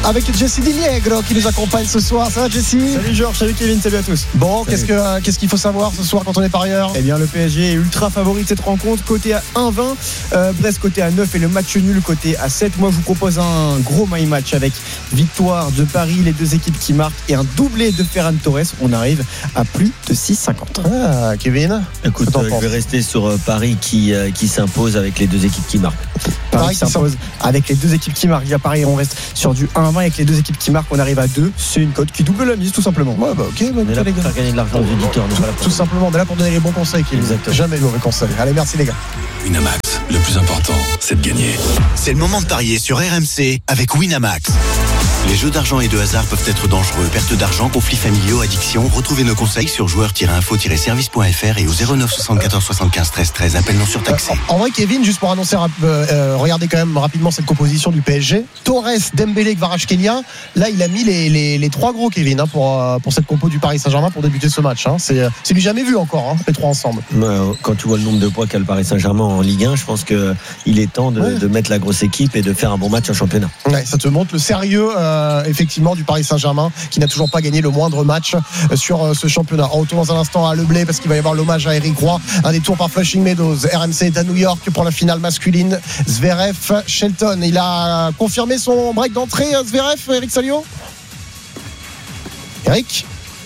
S2: avec Jesse Diliegro qui nous accompagne ce soir. Ça va, Jesse?
S17: Salut Georges, salut Kevin, salut à tous.
S2: Bon, qu'est-ce, que, euh, qu'est-ce qu'il faut savoir ce soir quand on est parieur?
S17: Eh bien, le P S G est ultra favori de cette rencontre, côté à un vingt, euh, Brest côté à neuf et le match nul côté à sept. Moi, je vous propose un gros my match avec victoire de Paris, les deux équipes qui marquent et un doublé de Ferran Torres. On arrive à plus de six cinquante.
S2: Ah, Kevin?
S13: Écoute, euh, je vais rester sur euh, Paris qui, euh, qui s'impose avec les deux équipes qui marquent.
S17: Paris, Paris qui s'impose avec les deux équipes qui marquent. À Paris, on reste sur du un vingt avec les deux équipes qui marquent. On arrive à deux. C'est une cote qui double la mise, tout simplement.
S2: Ouais, bah ok. Bah,
S13: on est là pour faire gagner de l'argent aux auditeurs.
S2: Tout, tout, tout simplement, on est là pour donner les bons conseils. Exactement. Jamais de mauvais conseils. Allez, merci les gars.
S5: Winamax, le plus important, c'est de gagner. C'est le moment de parier sur R M C avec Winamax. Les jeux d'argent et de hasard peuvent être dangereux. Perte d'argent, conflits familiaux, addiction. Retrouvez nos conseils sur joueurs tiret info tiret service point f r et au zéro neuf soixante-quatorze soixante-quinze treize treize. Appel non surtaxé.
S2: Euh, en, en vrai, Kevin, juste pour annoncer, euh, euh, regardez quand même rapidement cette composition du P S G. Torres, Dembélé, Kvaratskhelia. Là, il a mis les, les, les trois gros, Kevin, hein, pour, euh, pour cette compo du Paris Saint-Germain pour débuter ce match. Hein. C'est, c'est du jamais vu encore, hein, les trois ensemble.
S13: Ouais, quand tu vois le nombre de points qu'a le Paris Saint-Germain en Ligue un, je pense qu'il est temps de, ouais. de mettre la grosse équipe et de faire un bon match en championnat.
S2: Ouais, ça te montre le sérieux, euh, effectivement, du Paris Saint-Germain qui n'a toujours pas gagné le moindre match sur ce championnat. On retourne dans un instant à Le Blé parce qu'il va y avoir l'hommage à Eric Roy, un détour par Flushing Meadows. R M C est à New York pour la finale masculine. Zverev, Shelton, il a confirmé son break d'entrée. Zverev, Eric Salio. Eric,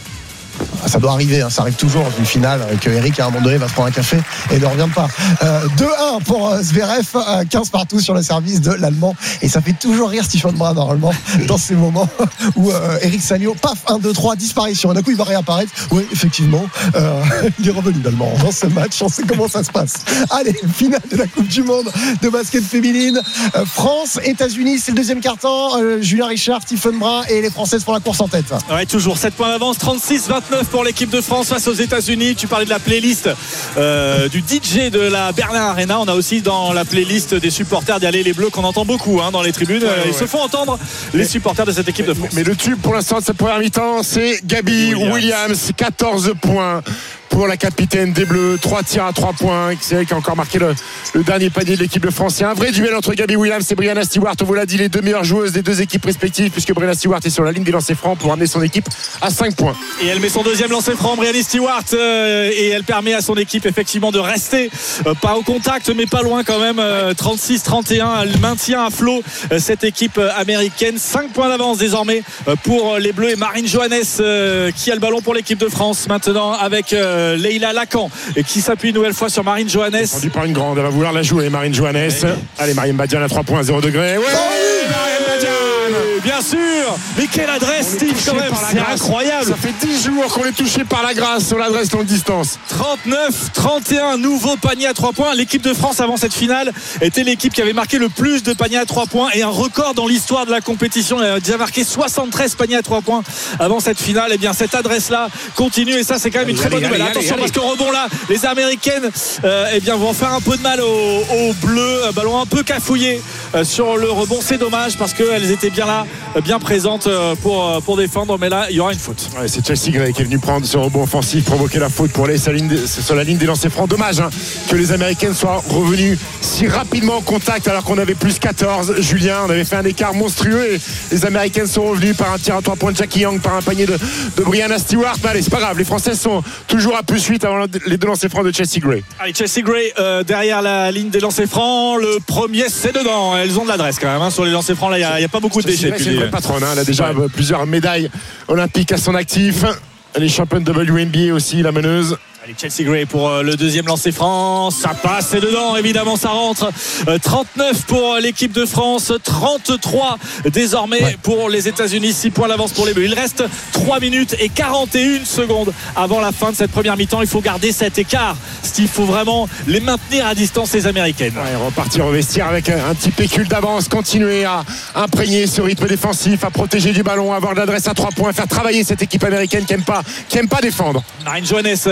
S2: ça doit arriver, hein, ça arrive toujours dans une finale que Eric à un moment donné va se prendre un café et ne revient pas. euh, deux un pour euh, Zverev, euh, quinze partout sur le service de l'Allemand et ça fait toujours rire Stephen Brun normalement dans ces moments où euh, Eric Salio, paf, un, deux, trois, disparition, et d'un coup il va réapparaître. Oui, effectivement, euh, il est revenu l'Allemand dans ce match, on sait comment ça se passe. Allez, finale de la Coupe du Monde de basket féminine, euh, France, États-Unis, c'est le deuxième quart-temps. euh, Julien Richard, Stephen Brun et les Françaises font la course en tête.
S1: Ouais, toujours sept points d'avance, trente-six vingt-neuf pour l'équipe de France face aux États-Unis. Tu parlais de la playlist euh, du D J de la Berlin Arena. On a aussi dans la playlist des supporters d'y aller les Bleus qu'on entend beaucoup hein, dans les tribunes. Ouais, Ils ouais. se font entendre les mais, supporters de cette équipe de France.
S3: Mais, mais le tube pour l'instant de cette première mi-temps, c'est Gabi Williams. Williams, quatorze points pour la capitaine des Bleus, trois tirs à trois points. C'est elle qui a encore marqué le, le dernier panier de l'équipe de France. C'est un vrai duel entre Gabi Williams et Brianna Stewart. On vous l'a dit, les deux meilleures joueuses des deux équipes respectives, puisque Brianna Stewart est sur la ligne des lancers francs pour amener son équipe à cinq points.
S1: Et elle met son deuxième lancer franc, Brianna Stewart, euh, et elle permet à son équipe effectivement de rester euh, pas au contact, mais pas loin quand même. euh, trente-six trente et un, elle maintient à flot euh, cette équipe euh, américaine. cinq points d'avance désormais euh, pour les Bleus et Marine Johannes euh, qui a le ballon pour l'équipe de France maintenant avec euh, Leïla Lacan et qui s'appuie une nouvelle fois sur Marine Johannes.
S3: Rendu par une grande, elle va vouloir la jouer, Marine Johannes. Ouais. Allez, Mariam Badian à trois points, zéro degré. Ouais, oh, Mariam Badian.
S1: Bien sûr, mais quelle adresse, Steve, quand même, c'est grâce. Incroyable.
S3: Ça fait dix jours qu'on est touché par la grâce sur l'adresse longue distance.
S1: trente-neuf trente et un, nouveau panier à trois points. L'équipe de France avant cette finale était l'équipe qui avait marqué le plus de paniers à trois points et un record dans l'histoire de la compétition. Elle a déjà marqué soixante-treize paniers à trois points avant cette finale. Et bien cette adresse-là continue et ça c'est quand même une allez, très bonne allez, nouvelle. Allez, Attention allez, parce allez. que rebond là, les Américaines euh, eh bien, vont faire un peu de mal aux, aux Bleus. Un ballon un peu cafouillé euh, sur le rebond. C'est dommage parce qu'elles étaient bien là, bien présentes pour, pour défendre, mais là il y aura une faute.
S3: Ouais, c'est Chelsea Gray qui est venu prendre ce rebond offensif, provoquer la faute pour aller sur la ligne, sur la ligne des lancers francs. Dommage hein, que les Américaines soient revenues si rapidement en contact alors qu'on avait plus quatorze. Julien, on avait fait un écart monstrueux et les Américaines sont revenues par un tir à trois points de Jackie Young, par un panier de, de Brianna Stewart. Mais allez, c'est pas grave, les Françaises sont toujours à plus huit avant les deux lancers francs de Chelsea Gray.
S1: Allez, Chelsea Gray euh, derrière la ligne des lancers francs. Le premier c'est dedans. Elles ont de l'adresse quand même hein, sur les lancers francs. Là il n'y a, a pas beaucoup de déchets.
S3: C'est une vraie patronne, hein, elle a déjà ouais. plusieurs médailles olympiques à son actif. Elle est championne W N B A aussi, la meneuse.
S1: Allez, Chelsea Gray pour euh, le deuxième lancer franc, ça passe, c'est dedans, évidemment ça rentre. euh, trente-neuf pour l'équipe de France, trente-trois désormais ouais. pour les États-Unis, six points d'avance pour les Bleus. Il reste trois minutes et quarante et une secondes avant la fin de cette première mi-temps. Il faut garder cet écart, Steve, il faut vraiment les maintenir à distance, les Américaines.
S3: Ouais, repartir au vestiaire avec un, un petit pécule d'avance, continuer à imprégner ce rythme défensif, à protéger du ballon, avoir de l'adresse à trois points, faire travailler cette équipe américaine qui aime pas, qui aime pas défendre.
S1: Marine Johannes avec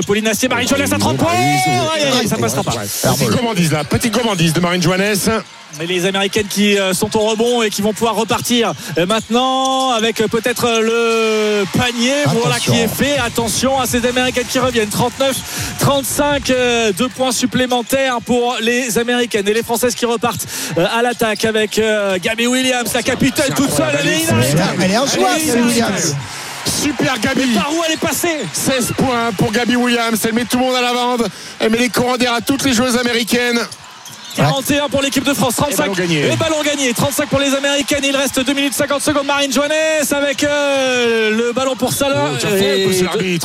S1: Pauline Astier, Marine Joannès à trente points. Ça passera pas.
S3: Petite gourmandise là, petite gourmandise de Marine Joannès.
S1: Mais les Américaines qui sont au rebond et qui vont pouvoir repartir maintenant avec peut-être le panier. Attention. Voilà qui est fait. Attention à ces Américaines qui reviennent. trente-neuf trente-cinq, deux points supplémentaires pour les Américaines. Et les Françaises qui repartent à l'attaque avec Gabby Williams, la capitaine toute seule. Elle est inarrêtable.
S2: Elle est injouable, Gabby Williams.
S3: Super Gabi.
S1: Mais par où elle est passée?
S3: seize points pour Gabby Williams. Elle met tout le monde à la bande. Elle met les courants d'air à toutes les joueuses américaines.
S1: quarante et un pour l'équipe de France, trente-cinq et ballon gagné, et ballon gagné. trente-cinq pour les Américaines. Il reste deux minutes cinquante secondes. Marine Joannès avec euh, le ballon pour Salah.
S3: Oh, et l'arbitre.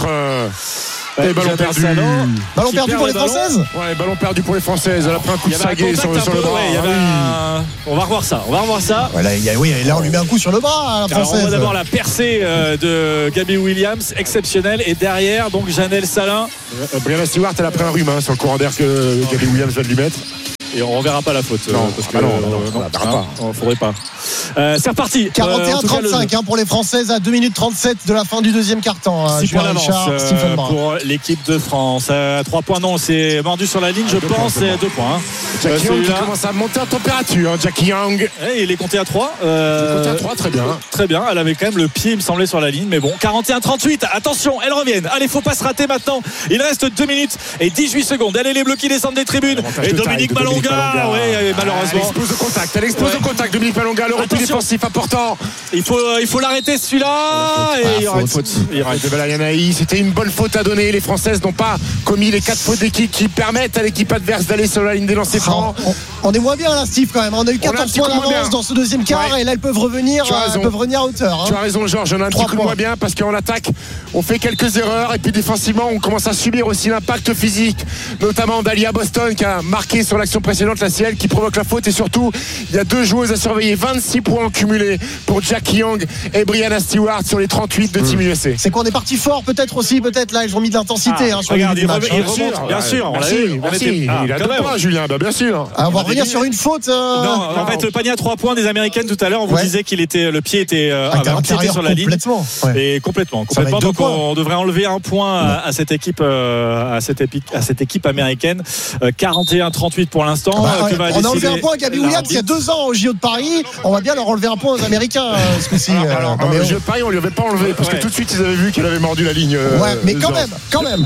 S3: Et ballon perdu.
S2: Salon. Ballon perdu pour les Françaises.
S3: Ouais, ballon perdu pour les Françaises. Elle a pris un coup de saguet sur, sur le bras.
S1: Ouais, y avait un... On va revoir ça. On va revoir ça.
S2: Voilà, y a, oui, là on lui met un coup sur le bras à la Française.
S1: Alors, on voit d'abord la percée euh, de Gabby Williams, exceptionnelle. Et derrière, donc Janelle Salin.
S3: Euh, Brianna Stewart, elle a pris un rhume hein, sur le courant d'air que Gabby Williams vient de lui mettre.
S1: Et on ne reverra pas la faute.
S3: Non,
S1: euh, parce que,
S3: ah non, non,
S1: euh,
S3: non,
S1: non,
S3: on
S1: hein,
S3: pas.
S1: On faudrait pas. Euh, c'est reparti.
S2: quarante et un trente-cinq euh, hein, pour les Françaises à deux minutes trente-sept de la fin du deuxième quart-temps.
S1: six points d'avance euh, pour l'équipe de France. Euh, trois points, non, c'est mordu sur la ligne, ah, je pense. Points, deux points. Hein.
S3: Jackie Young qui commence à monter en température. Hein, Jackie Young.
S1: Et il est compté à trois. Euh,
S3: il est compté à trois, très bien.
S1: Très bien. Elle avait quand même le pied, il me semblait, sur la ligne. Mais bon, quarante et un trente-huit. Attention, elles reviennent. Allez, faut pas se rater maintenant. Il reste deux minutes et dix-huit secondes. Allez, les Bleus qui descendent des tribunes. Et Dominique Malonga. Ouais, malheureusement.
S3: Elle explose au contact. Elle explose ouais. au contact. Dominique Malonga, le repli défensif important.
S1: Il faut, il faut l'arrêter celui-là. Et il y aura une faute.
S3: Il y aura une C'était une bonne faute à donner. Les Françaises n'ont pas commis les quatre fautes d'équipe qui permettent à l'équipe adverse d'aller sur la ligne des lancers francs.
S2: On, on est moins bien là, Steve, quand même. On a eu quatorze points d'avance dans ce deuxième quart ouais. et là elles peuvent revenir, elles peuvent revenir à hauteur. Hein.
S3: Tu as raison, Georges. On a un petit coup moins bien parce qu'en attaque, on fait quelques erreurs et puis défensivement, on commence à subir aussi l'impact physique, notamment d'Alia Boston qui a marqué sur l'action précédente, la C L qui provoque la faute et surtout, il y a deux joueuses à surveiller. vingt-six points en cumulé pour Jackie Young et Brianna Stewart sur les trente-huit de Team U S A.
S2: C'est qu'on est parti fort peut-être aussi, peut-être là ils ont mis de l'intensité
S1: ah,
S2: hein, sur
S1: regarde,
S2: le match.
S1: Il remonte, bien sûr.
S3: Merci, merci, merci. Ah, il a deux points, Julien, bah, bien sûr.
S2: Ah, on va revenir sur une faute. Euh...
S1: Non, en fait, le panier à trois points des Américaines tout à l'heure, on vous ouais. disait qu'il était, le pied était euh, ah, empiété sur la ligne.
S2: Complètement. Ouais.
S1: Et complètement, complètement. Donc on, on devrait enlever un point à, à cette équipe, euh, à cette équipe, à cette équipe américaine. Euh, quarante et un trente-huit pour l'instant.
S2: Ah bah, ouais. On a enlevé un point à Gabby Williams il y a deux ans au J O de Paris. On va bien leur enlever un point aux Américains ce coup-ci.
S3: Alors, alors, le J O de Paris, on lui avait pas enlevé parce ouais. que tout de suite ils avaient vu qu'il avait mordu la ligne.
S2: Euh, ouais, mais quand même, quand même.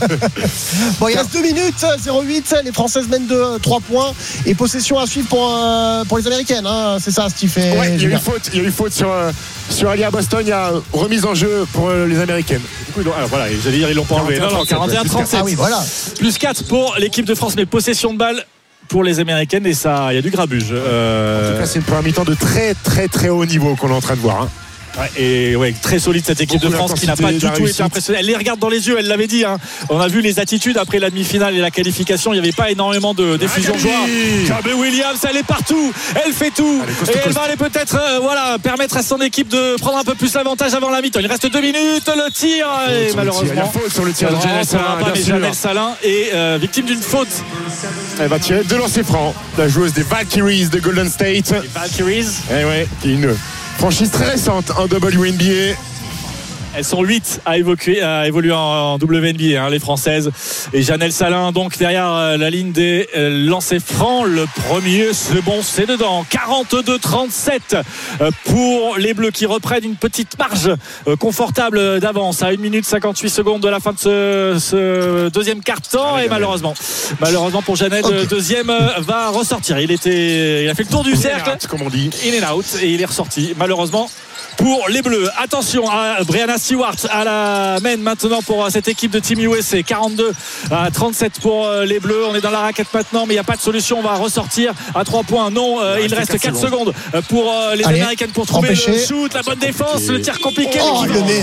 S2: Bon, il reste deux minutes, zéro huit. Les Françaises mènent de trois points et possession à suivre pour, euh, pour les Américaines. Hein. C'est ça, Steve.
S3: Ouais, il y a eu faute. Il y a eu faute sur euh, sur Alia Boston. Il y a remise en jeu pour euh, les Américaines.
S1: Du coup, alors, voilà, j'allais dire ils l'ont pas enlevé. Non, non, quarante et un trente-sept.
S2: Ah oui, voilà.
S1: Plus quatre pour l'équipe de France, mais possession de balle pour les Américaines et ça, il y a du grabuge. Euh...
S3: En tout cas, c'est une première mi-temps de très très très haut niveau qu'on est en train de voir. Hein.
S1: Ouais, et ouais, très solide cette équipe Beaucoup de France qui n'a pas du tout été impressionnée. Elle les regarde dans les yeux, elle l'avait dit. Hein. On a vu les attitudes après la demi-finale et la qualification. Il n'y avait pas énormément de d'effusion de joie. Gabby Williams, elle est partout, elle fait tout. Allez, coste, et elle coste. va aller peut-être euh, voilà, permettre à son équipe de prendre un peu plus l'avantage avant la mi-temps. Il reste deux minutes, le tir. Et malheureusement, il y a
S3: faute sur le tir de
S1: Janelle Salin. Mais Janelle Salin est euh, victime d'une faute.
S3: Elle va tirer deux lancers francs. La joueuse des Valkyries de Golden State.
S1: Les Valkyries.
S3: Eh ouais, qui est une franchise très récente en W N B A.
S1: Elles sont huit à, évoquer, à évoluer en W N B A, hein, les Françaises. Et Janelle Salin, donc derrière euh, la ligne des euh, lancers francs. Le premier, c'est bon, c'est dedans. quarante-deux trente-sept euh, pour les Bleus qui reprennent une petite marge euh, confortable d'avance à une minute cinquante-huit secondes de la fin de ce, ce deuxième quart-temps. Ah, et malheureusement, malheureusement pour Janelle, okay. le deuxième euh, va ressortir. Il, était, il a fait le tour du
S3: in
S1: cercle.
S3: Out, comme on dit.
S1: In and out. Et il est ressorti, malheureusement. Pour les Bleus, attention à Brianna Stewart à la main maintenant pour cette équipe de Team U S A. Quarante-deux à trente-sept pour les Bleus. On est dans la raquette maintenant, mais il n'y a pas de solution. On va ressortir à trois points. Non, il, il reste quatre secondes pour les Allez, Américaines pour trouver empêché. le shoot, la bonne défense, le tir compliqué.
S2: Oh, le nez.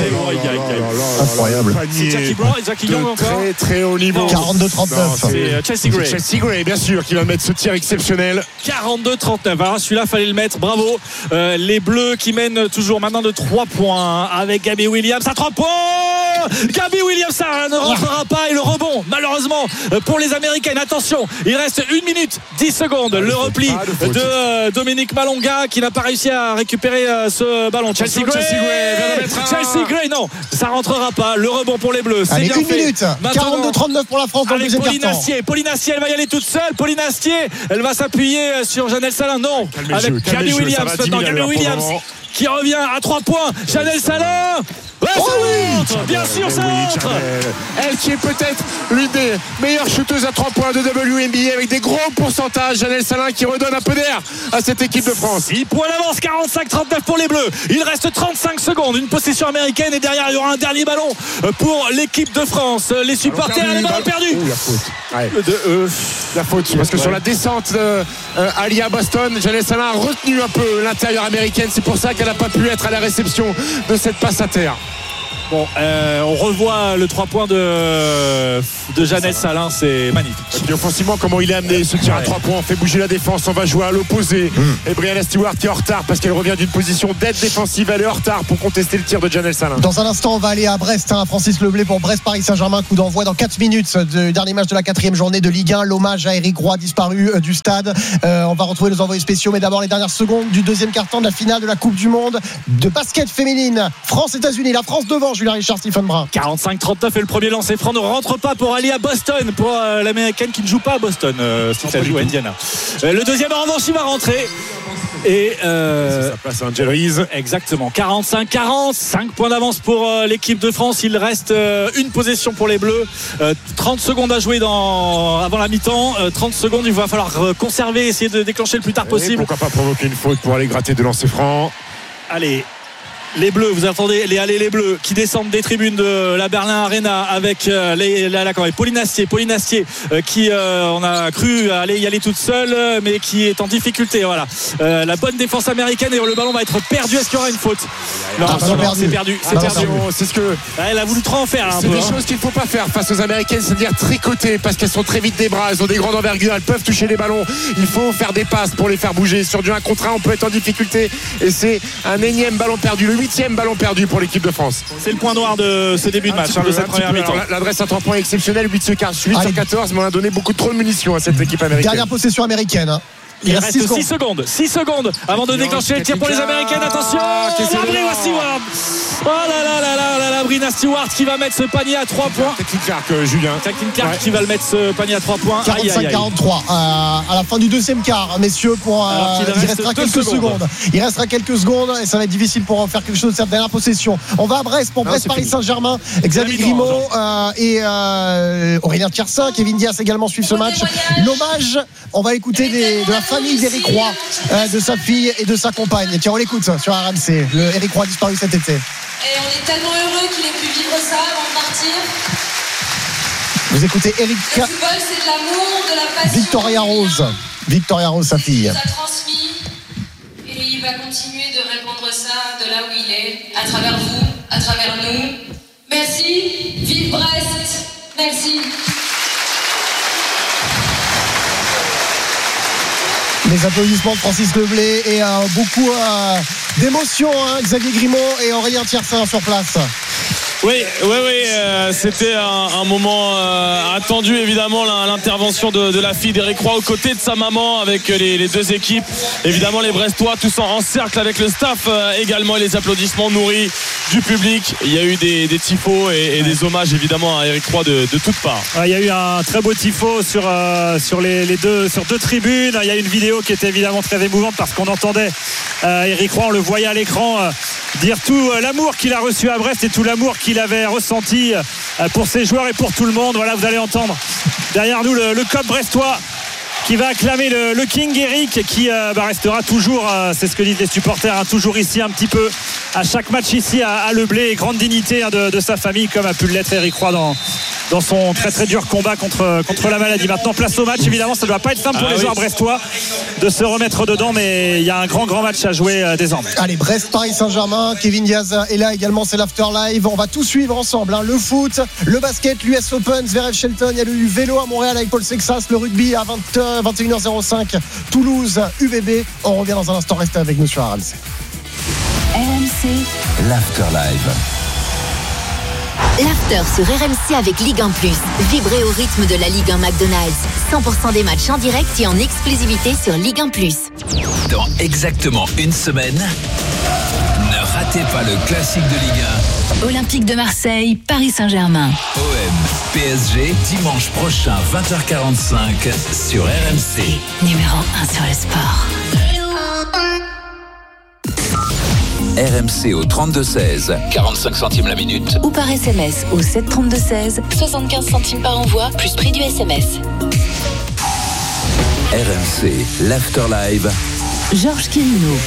S3: Incroyable.
S1: C'est Jackie Brown et Jackie Young encore.
S3: Très très haut niveau.
S2: quarante-deux trente-neuf.
S1: C'est Chelsea Gray.
S3: Chelsea Gray, bien sûr, qui va mettre ce tir exceptionnel.
S1: quarante-deux trente-neuf. Alors celui-là, fallait le mettre. Bravo. Euh, les Bleus qui mènent toujours maintenant de trois points avec Gabby Williams à trois points. Gabby Williams, ça ne rentrera pas. Et le rebond, malheureusement, pour les Américaines. Attention, il reste une minute dix secondes. Le repli de, de Dominique Malonga qui n'a pas réussi à récupérer ce ballon. Chelsea Gray, Chelsea Gray, Chelsea Gray, non, ça rentrera pas. Le rebond pour les Bleus. C'est
S2: Allez,
S1: bien
S2: une
S1: fait.
S2: minute. quarante-deux trente-neuf pour la France dans le deuxième
S1: Pauline
S2: quart-temps.
S1: Astier. Pauline Astier, elle va y aller toute seule. Pauline Astier, elle va s'appuyer sur Janelle Salin. Non,
S3: calmez
S1: avec
S3: jeu,
S1: Gabby Williams maintenant. Gabby Williams qui revient à trois points. Janelle Salin. Ouais,
S2: oh
S1: ça
S2: oui
S1: rentre. Bien sûr, ça
S3: oui,
S1: rentre.
S3: Elle qui est peut-être l'une des meilleures shooteuses à trois points de W N B A avec des gros pourcentages. Janelle Salin qui redonne un peu d'air à cette équipe de France.
S1: six points d'avance, quarante-cinq trente-neuf pour les Bleus. Il reste trente-cinq secondes. Une possession américaine et derrière, il y aura un dernier ballon pour l'équipe de France. Les supporters, les ballons perdus.
S3: Oh, la faute. Ouais. De, euh, la faute. Parce que ouais. sur la descente euh, euh, Alia Boston, Janelle Salin a retenu un peu l'intérieur américaine. C'est pour ça qu'elle n'a pas pu être à la réception de cette passe à terre.
S1: Bon, euh, on revoit le trois points de, de Janelle Salin, c'est magnifique.
S3: Et puis offensivement, comment il est amené ce tir à trois points, on fait bouger la défense, on va jouer à l'opposé. Mm. Et Brianna Stewart qui est en retard parce qu'elle revient d'une position d'aide défensive, elle est en retard pour contester le tir de Janelle Salin.
S2: Dans un instant, on va aller à Brest, hein, Francis Leblay pour Brest-Paris Saint-Germain, coup d'envoi dans quatre minutes du dernier match de la quatrième journée de Ligue un, l'hommage à Éric Roy disparu euh, du stade. Euh, on va retrouver nos envoyés spéciaux, mais d'abord les dernières secondes du deuxième quart-temps de la finale de la Coupe du Monde de basket féminine. France-États-Unis, la France devant, Julien Richard, Stephen Brun.
S1: quarante-cinq trente-neuf et le premier lancer franc ne rentre pas pour aller à Boston, pour euh, l'américaine qui ne joue pas à Boston, euh, si ça joue à Indiana. Euh, le deuxième en revanche il va rentrer et euh,
S3: ça passe à Angel Reese.
S1: Exactement, quarante-cinq quarante, cinq points d'avance pour euh, l'équipe de France. Il reste euh, une possession pour les Bleus, euh, trente secondes à jouer dans, avant la mi-temps, euh, trente secondes, il va falloir euh, conserver, essayer de déclencher le plus tard possible.
S3: Et pourquoi pas provoquer une faute pour aller gratter de lancer franc.
S1: Allez, les Bleus, vous attendez les allez les Bleus qui descendent des tribunes de la Berlin Arena avec euh, les, la, la, la, Pauline Astier, Pauline Astier euh, qui euh, on a cru aller y aller toute seule, mais qui est en difficulté. Voilà, euh, la bonne défense américaine et le ballon va être perdu. Est-ce qu'il y aura une faute? Non,
S2: ah,
S1: non, non
S2: perdu.
S1: c'est perdu. C'est
S3: ah,
S1: perdu.
S3: C'est ce que.
S1: Elle a voulu trop en faire. Un
S3: c'est
S1: peu,
S3: des
S1: hein.
S3: choses qu'il ne faut pas faire face aux Américaines, c'est-à-dire tricoter parce qu'elles sont très vite des bras, elles ont des grandes envergures, elles peuvent toucher les ballons. Il faut faire des passes pour les faire bouger. Sur du un contre un, on peut être en difficulté et c'est un énième ballon perdu, le huitième ballon perdu pour l'équipe de France.
S1: C'est le point noir de ce début de match, hein, de cette première mi-temps.
S3: L'adresse à trois points est exceptionnelle, huit sur quatorze, mais on a donné beaucoup trop de munitions à cette équipe américaine.
S2: Dernière possession américaine. Hein.
S1: Il, Il reste six secondes. six secondes avant de déclencher le tir pour les Américaines. Attention, Brina Stewart. Oh là là là là là là, Brina Stewart qui va mettre ce panier à trois points.
S3: Jacqueline Clark, euh, Julien.
S1: Jacqueline Clark ouais. qui va le mettre ce panier à trois points.
S2: quarante-cinq quarante-trois euh, à la fin du deuxième quart, messieurs. Pour, euh, il, il restera quelques secondes. secondes. Il restera quelques secondes et ça va être difficile pour en faire quelque chose de cette dernière possession. On va à Brest pour Brest-Paris Saint-Germain. Xavier Grimaud euh, et euh, Aurélien Tiersin, Kevin Diaz également suivent ce match. L'hommage, on va écouter des, de la famille d'Éric Roy, euh, de sa fille et de sa compagne. Tiens, on l'écoute sur R M C. Le Éric Roy disparu cet été.
S18: Et on est tellement heureux qu'il ait pu vivre ça avant de partir.
S2: Vous écoutez Eric.
S18: Le football, c'est de l'amour, de la passion.
S2: Victoria Rose. Victoria Rose, sa fille.
S18: Il nous a transmis et il va continuer de répandre ça de là où il est, à travers vous, à travers nous. Merci. Vive Brest. Merci.
S2: Les applaudissements de Francis Leblay et euh, beaucoup euh, d'émotion, hein, Xavier Grimaud et Aurélien Tiersin sur place.
S15: Oui, oui, oui, euh, c'était un, un moment euh, attendu évidemment, l'intervention de, de la fille d'Éric Roy aux côtés de sa maman avec les, les deux équipes. Évidemment les Brestois tous en, en cercle avec le staff euh, également et les applaudissements nourris du public. Il y a eu des, des tifos et, et des hommages évidemment à Éric Roy de, de toutes parts.
S16: Il y a eu un très beau tifo sur, euh, sur, les, les deux, sur deux tribunes. Il y a une vidéo qui était évidemment très émouvante parce qu'on entendait euh, Éric Roy, on le voyait à l'écran euh, dire tout euh, l'amour qu'il a reçu à Brest et tout l'amour qu'il avait ressenti pour ses joueurs et pour tout le monde. Voilà, vous allez entendre derrière nous le, le C O P brestois qui va acclamer le, le King Eric qui euh, bah, restera toujours, euh, c'est ce que disent les supporters, hein, toujours ici un petit peu à chaque match ici à, à Le Blé, et grande dignité hein, de, de sa famille comme a pu l'être Éric Roy dans, dans son très très dur combat contre, contre la maladie. Maintenant place au match, évidemment ça ne doit pas être simple pour ah, les oui. joueurs brestois de se remettre dedans, mais il y a un grand grand match à jouer euh, désormais.
S2: Allez, Brest, Paris Saint-Germain, Kevin Diaz est là également, c'est l'after live, on va tout suivre ensemble, hein. Le foot, le basket, l'U S Open, Zverev Shelton, il y a le vélo à Montréal avec Paul Sexas, le rugby à vingt, vingt et une heures zéro cinq, Toulouse, U B B. On revient dans un instant, restez avec nous sur R M C.
S5: R M C, l'after live.
S19: L'after sur R M C avec Ligue un plus. Vibrez au rythme de la Ligue un McDonald's. cent pour cent des matchs en direct et en exclusivité sur Ligue un plus.
S5: Dans exactement une semaine, ne ratez pas le classique de Ligue un.
S12: Olympique de Marseille, Paris Saint-Germain.
S5: O M P S G, dimanche prochain, vingt heures quarante-cinq sur R M C.
S12: Numéro un sur le sport.
S5: R M C au trente-deux seize, quarante-cinq centimes la minute.
S12: Ou par S M S au sept trente-deux seize, soixante-quinze centimes par envoi, plus prix du S M S.
S5: R M C, l'After Live.
S12: Georges Quirino.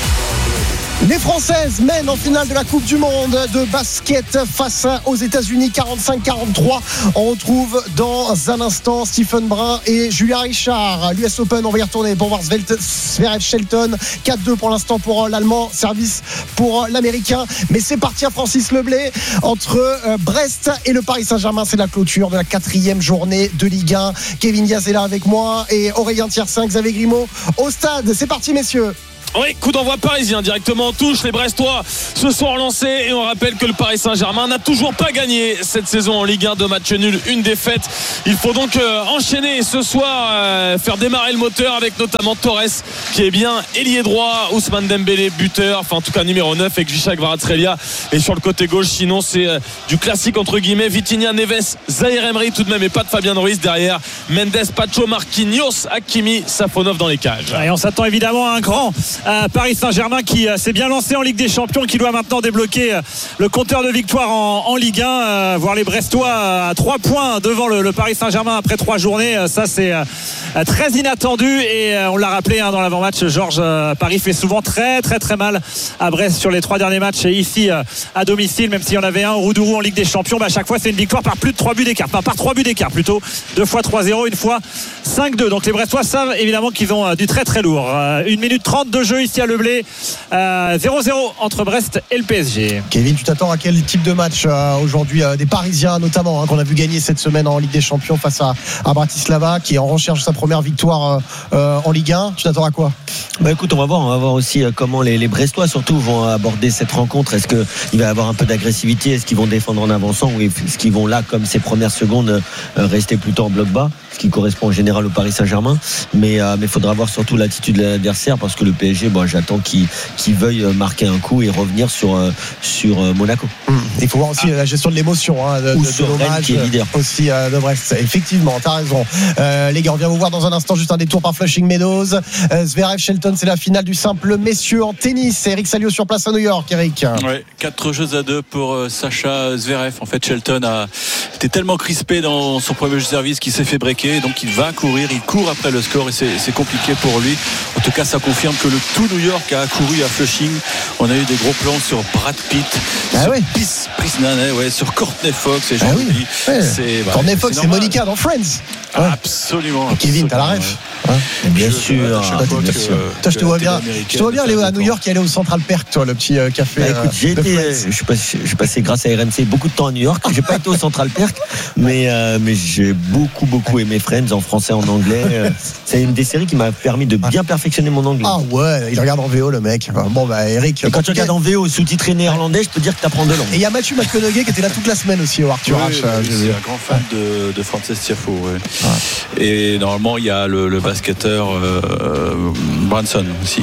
S2: Les Françaises mènent en finale de la Coupe du Monde de basket face aux États-Unis quarante-cinq quarante-trois. On retrouve dans un instant Stephen Brun et Julia Richard. L'U S Open, on va y retourner pour voir Zverev Shelton. quatre deux pour l'instant pour l'Allemand, service pour l'Américain. Mais c'est parti à Francis Leblay entre Brest et le Paris Saint-Germain. C'est la clôture de la quatrième journée de Ligue un. Kevin Diaz est là avec moi et Aurélien Tiersin, Xavier Grimaud au stade. C'est parti messieurs.
S15: Oui, coup d'envoi parisien directement en touche. Les Brestois se sont relancés et on rappelle que le Paris Saint-Germain n'a toujours pas gagné cette saison en Ligue un. Deux matchs nuls, une défaite. Il faut donc euh, enchaîner ce soir, euh, faire démarrer le moteur avec notamment Torres qui est bien ailier droit, Ousmane Dembélé buteur, enfin en tout cas numéro neuf, avec Visha Kvaratskhelia. Et sur le côté gauche, sinon c'est euh, du classique entre guillemets. Vitinha, Neves, Zahir Emery tout de même et pas de Fabien Ruiz derrière. Mendes, Pacho, Marquinhos, Hakimi, Safonov dans les cages.
S16: Et on s'attend évidemment à un grand Euh, Paris Saint-Germain qui euh, s'est bien lancé en Ligue des Champions, qui doit maintenant débloquer euh, le compteur de victoire en, en Ligue un, euh, voir les Brestois euh, à trois points devant le, le Paris Saint-Germain après trois journées, euh, ça c'est euh, très inattendu et euh, on l'a rappelé hein, dans l'avant-match, Georges, euh, Paris fait souvent très très très mal à Brest sur les trois derniers matchs et ici euh, à domicile, même s'il y en avait un au Roudourou en Ligue des Champions, bah, à chaque fois c'est une victoire par plus de trois buts d'écart, enfin par trois buts d'écart plutôt, deux fois trois zéro, une fois cinq deux, donc les Brestois savent évidemment qu'ils ont euh, du très très lourd. euh, une minute trente de jeu ici à Leblay, euh, zéro zéro entre Brest et le P S G.
S2: Kevin, tu t'attends à quel type de match euh, aujourd'hui, euh, des Parisiens notamment, hein, qu'on a vu gagner cette semaine en Ligue des Champions face à, à Bratislava, qui est en recherche de sa première victoire euh, en Ligue un. Tu t'attends à quoi?
S13: Bah écoute, on va voir, on va voir aussi comment les, les Brestois surtout vont aborder cette rencontre. Est-ce qu'il va y avoir un peu d'agressivité? Est-ce qu'ils vont défendre en avançant ou est-ce qu'ils vont là, comme ces premières secondes, rester plutôt en bloc bas, ce qui correspond en général au Paris Saint-Germain? Mais il euh, faudra voir surtout l'attitude de l'adversaire, parce que le P S G, bon, j'attends qu'il, qu'il veuille marquer un coup et revenir sur, euh, sur euh, Monaco.
S2: Mmh. Il faut voir aussi ah. la gestion de l'émotion, hein, de,
S13: ou
S2: de, de l'hommage
S13: qui est leader
S2: aussi euh, de Brest. Effectivement, t'as raison. Euh, les gars, on vient vous voir dans un instant, juste un détour par Flushing Meadows. Euh, Zverev Shelton, c'est la finale du simple messieurs en tennis. C'est Eric Salio sur place à New York. Eric.
S4: Ouais, quatre jeux à deux pour euh, Sacha Zverev. En fait, Shelton a été tellement crispé dans son premier jeu de service qu'il s'est fait breaker. Donc il va courir, il court après le score et c'est, c'est compliqué pour lui. En tout cas, ça confirme que le tout New York a couru à Flushing. On a eu des gros plans sur Brad Pitt,
S2: ah
S4: sur
S2: ouais.
S4: Pis, Prisnan, ouais, sur Courtney Fox et j'en
S2: ah oui.
S4: oublie.
S2: Ouais.
S4: C'est, bah,
S2: Courtney Fox, c'est, c'est Monica dans Friends.
S4: Ouais. Absolument.
S2: Et Kevin, t'as la ref.
S13: Ouais. Bien
S2: je,
S13: sûr.
S2: Ah, bien sûr. Toi, je te vois bien. Je te vois bien aller à New York et aller au Central Perk, toi, le petit euh, café.
S13: Bah, écoute, j'ai été, je suis passé, j'ai passé grâce à R M C beaucoup de temps à New York. J'ai pas été au Central Perk, mais euh, mais j'ai beaucoup beaucoup aimé Friends en français, en anglais. C'est une des séries qui m'a permis de bien perfectionner mon anglais.
S2: Ah ouais, il regarde en V O le mec. Bon bah Eric.
S13: Et quand tu regardes en V O sous-titré néerlandais, je peux dire que t'apprends deux langues.
S2: Et il y a Mathieu McConaughey qui était là toute la semaine aussi au Arthur
S4: oui,
S2: H.
S4: Oui, oui, c'est un grand fan de, de Frances Tiafoe. Ouais. Ah. Et normalement il y a le, le basketteur euh, Branson aussi.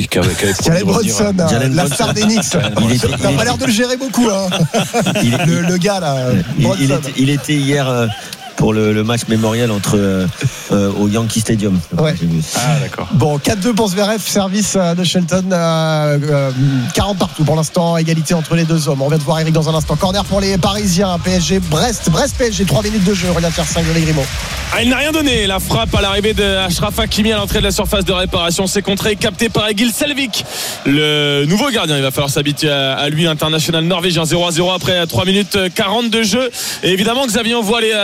S2: Jalen Brunson, la star d'Enix. T'as pas l'air de le gérer beaucoup, hein. il est, le, le gars là.
S13: Il, il, était, il était hier. Euh, pour le, le match mémorial entre euh, euh, au Yankee Stadium.
S2: Ouais.
S4: Ah d'accord.
S2: Bon, quatre deux pour Zverev, service de Shelton, euh, euh, quarante partout pour l'instant, égalité entre les deux hommes. On vient de voir Eric dans un instant. Corner pour les Parisiens, P S G Brest, Brest P S G, trois minutes de jeu, regarde faire cinq de Grimaud.
S15: Ah, il n'a rien donné, la frappe à l'arrivée de Achraf Hakimi à l'entrée de la surface de réparation, c'est contré, capté par Egil Selvik, le nouveau gardien. Il va falloir s'habituer à, à lui, international norvégien. Zéro à zéro après trois minutes quarante de jeu. Et évidemment Xavier, on voit les euh, Parisiens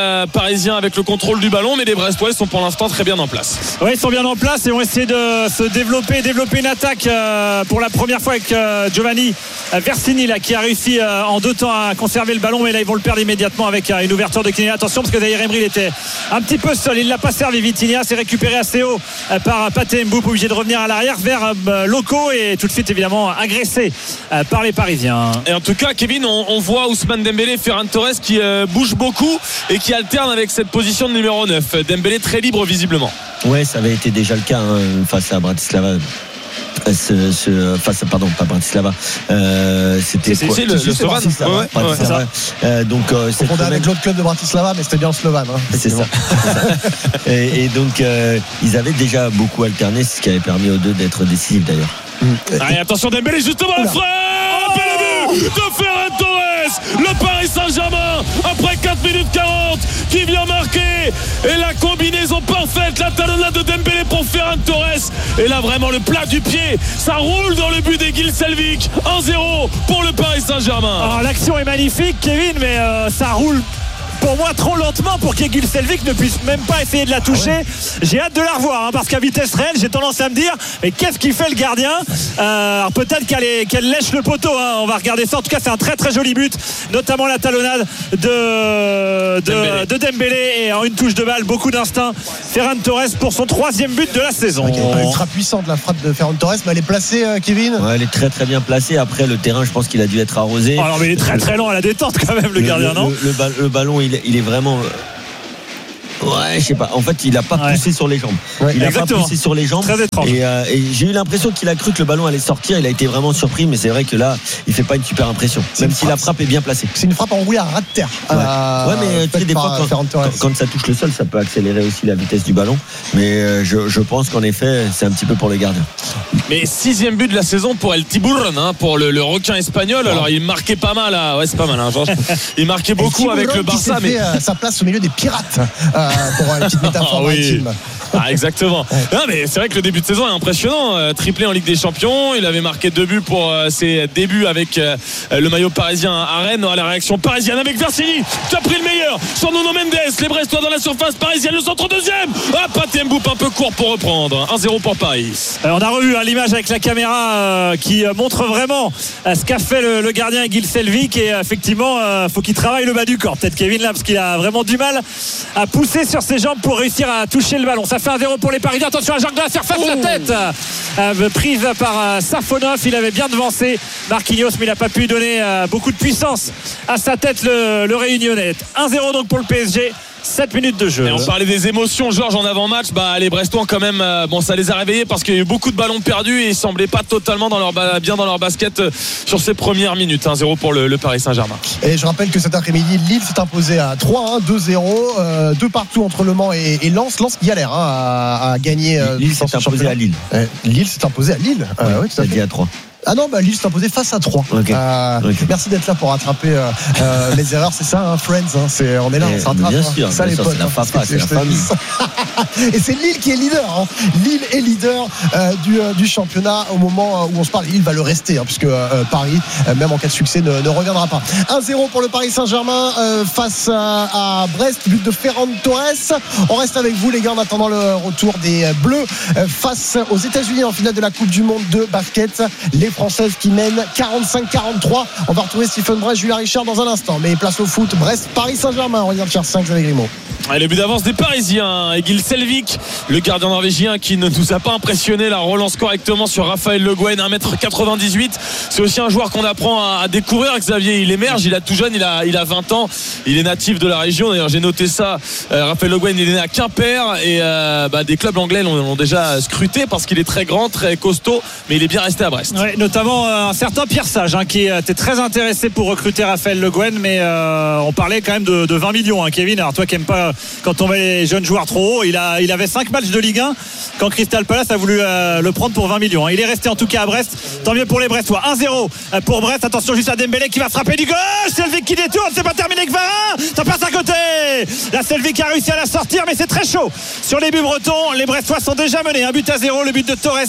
S15: Parisiens avec le contrôle du ballon, mais les Brestois sont pour l'instant très bien en place.
S16: Oui, ils sont bien en place et vont essayer de se développer, développer une attaque euh, pour la première fois avec euh, Giovanni Versini là, qui a réussi euh, en deux temps à conserver le ballon, mais là ils vont le perdre immédiatement avec euh, une ouverture de Kylian. Attention parce que Zahir Emery il était un petit peu seul, il ne l'a pas servi. Vitinha s'est récupéré assez haut euh, par Pathé Mboup, obligé de revenir à l'arrière vers euh, Loco et tout de suite évidemment agressé euh, par les Parisiens.
S15: Et en tout cas Kevin, on, on voit Ousmane Dembélé, Ferran Torres qui euh, bouge beaucoup et qui alterne avec cette position de numéro neuf. Dembélé très libre visiblement.
S13: Ouais, ça avait été déjà le cas hein, face à Bratislava. Ce, ce, face, pardon, pas Bratislava. Euh, c'était
S15: c'est,
S13: quoi
S15: c'est, c'est le, le Slovan.
S13: Bratislava,
S15: ouais,
S13: Bratislava.
S15: ouais,
S13: euh, donc, euh,
S2: on est avec l'autre club de Bratislava, mais c'était bien Slovan. Hein,
S13: c'est ça. C'est ça. et, et donc, euh, ils avaient déjà beaucoup alterné, ce qui avait permis aux deux d'être décisifs d'ailleurs.
S15: Mmh. Allez, attention Dembélé justement la frappe oh de Ferran Torres, le Paris Saint-Germain après quatre minutes quarante qui vient marquer et la combinaison parfaite, la talonnade de Dembélé pour Ferran Torres et là vraiment le plat du pied, ça roule dans le but d'Egil Selvik. Un zéro pour le Paris Saint-Germain.
S16: Alors l'action est magnifique Kevin, mais euh, ça roule pour moi trop lentement pour qu'Egil Selvik ne puisse même pas essayer de la toucher. Ah ouais. J'ai hâte de la revoir hein, parce qu'à vitesse réelle j'ai tendance à me dire mais qu'est-ce qu'il fait le gardien euh, alors peut-être qu'elle, est, qu'elle lèche le poteau hein. On va regarder ça. En tout cas c'est un très très joli but, notamment la talonnade de, de, Dembélé. de Dembélé et en une touche de balle, beaucoup d'instinct. Ferran Torres pour son troisième but de la saison.
S2: Elle est pas ultra puissante la frappe de Ferran Torres, mais elle est placée euh, Kevin.
S13: Ouais, elle est très très bien placée. Après le terrain je pense qu'il a dû être arrosé.
S16: Alors mais il est très très lent à la détente quand même le, le gardien non
S13: le, le, le ballon il Il est vraiment. Ouais, je sais pas. En fait, il a pas ouais. poussé sur les jambes. Ouais, il a pas poussé sur les jambes.
S16: Très étrange.
S13: Et, euh, et j'ai eu l'impression qu'il a cru que le ballon allait sortir. Il a été vraiment surpris, mais c'est vrai que là, il fait pas une super impression. C'est même si la frappe est bien placée.
S2: C'est une frappe enrouée à ras de terre.
S13: Ouais, euh, ouais mais tu sais, des fois, quand, quand, quand ça touche le sol, ça peut accélérer aussi la vitesse du ballon. Mais euh, je, je pense qu'en effet, c'est un petit peu pour le gardien.
S15: Mais sixième but de la saison pour El Tiburón, hein, pour le, le requin espagnol. Ouais. Alors il marquait pas mal. Là. Ouais, c'est pas mal. Hein, il marquait beaucoup avec le Barça.
S2: Mais fait, euh, sa place au milieu des pirates. Euh, pour une petite métaphore maritime.
S15: Ah, exactement. Non, mais c'est vrai que le début de saison est impressionnant. Euh, triplé en Ligue des Champions. Il avait marqué deux buts pour euh, ses débuts avec euh, le maillot parisien à Rennes. À la réaction parisienne avec Versini qui a pris le meilleur sur Nuno Mendes. Les Brestois dans la surface parisienne. Le centre deuxième. Ah, Pathé Mboup un peu court pour reprendre. un zéro pour Paris.
S16: Alors, on a revu hein, l'image avec la caméra euh, qui euh, montre vraiment euh, ce qu'a fait le, le gardien Egil Selvik. Et euh, effectivement, il euh, faut qu'il travaille le bas du corps. Peut-être Kevin là, parce qu'il a vraiment du mal à pousser sur ses jambes pour réussir à toucher le ballon. Ça fait un zéro pour les Parisiens. Attention à Jacques de la surface, oh. la tête euh, prise par euh, Safonov. Il avait bien devancé Marquinhos, mais il n'a pas pu donner euh, beaucoup de puissance à sa tête le, le Réunionnais. un zéro donc pour le P S G. sept minutes de jeu.
S15: Et on parlait des émotions, Georges, en avant-match. Bah, les Brestois, quand même, euh, bon, ça les a réveillés parce qu'il y a eu beaucoup de ballons perdus et ils semblaient pas totalement dans leur ba- bien dans leur basket euh, sur ces premières minutes. un zéro pour le, le Paris Saint-Germain.
S2: Et je rappelle que cet après-midi, Lille s'est imposé à trois un, deux zéro, euh, deux partout entre Le Mans et, et Lens. Lens qui galère hein, à, à gagner. Euh,
S13: Lille s'est imposé à Lille.
S2: Euh, Lille s'est imposé à Lille.
S13: Euh, ouais, oui, tout à fait. À trois.
S2: Ah non, bah Lille s'est imposé face à trois.
S13: Okay.
S2: Euh, okay. Merci d'être là pour rattraper euh, euh, les erreurs. C'est ça, hein, Friends. Hein, c'est, on est là, on se rattrape.
S13: Bien sûr,
S2: hein. ça,
S13: bien
S2: les
S13: sûr,
S2: potes,
S13: c'est la
S2: hein,
S13: papa, c'est la famille.
S2: Et c'est Lille qui est leader. Hein. Lille est leader euh, du, euh, du championnat au moment où on se parle. Lille va le rester, hein, puisque euh, Paris, euh, même en cas de succès, ne, ne reviendra pas. un zéro pour le Paris Saint-Germain euh, face à, à Brest. But de Ferran Torres. On reste avec vous, les gars, en attendant le retour des Bleus euh, face aux États-Unis en finale de la Coupe du Monde de basket. Les Françaises qui mènent quarante-cinq quarante-trois. On va retrouver Stephen Brest, Julien Richard dans un instant. Mais place au foot, Brest, Paris Saint-Germain. On regarde Tier cinq, Xavier Grimaud.
S15: Et le but d'avance des Parisiens, Egil Selvik, le gardien norvégien qui ne nous a pas impressionné, la relance correctement sur Raphaël Le Guen, un mètre quatre-vingt-dix-huit. C'est aussi un joueur qu'on apprend à, à découvrir. Xavier, il émerge, il est tout jeune, il a, il a vingt ans, il est natif de la région. D'ailleurs, j'ai noté ça. Euh, Raphaël Le Guen, il est né à Quimper et euh, bah, des clubs anglais l'ont, l'ont déjà scruté parce qu'il est très grand, très costaud, mais il est bien resté à Brest.
S16: Ouais, notamment euh, un certain Pierre Sage hein, qui était très intéressé pour recruter Raphaël Le Guen, mais euh, on parlait quand même de, de vingt millions, hein, Kevin. Alors toi qui n'aimes pas quand on met les jeunes joueurs trop haut, il, a, il avait cinq matchs de Ligue un quand Crystal Palace a voulu euh, le prendre pour vingt millions. Il est resté en tout cas à Brest. Tant mieux pour les Brestois. un zéro pour Brest. Attention juste à Dembélé qui va frapper du gauche. Selvik qui détourne. C'est pas terminé que Varin. Ça passe à côté. La Selvik a réussi à la sortir, mais c'est très chaud. Sur les buts bretons, les Brestois sont déjà menés. Un but à zéro. Le but de Torres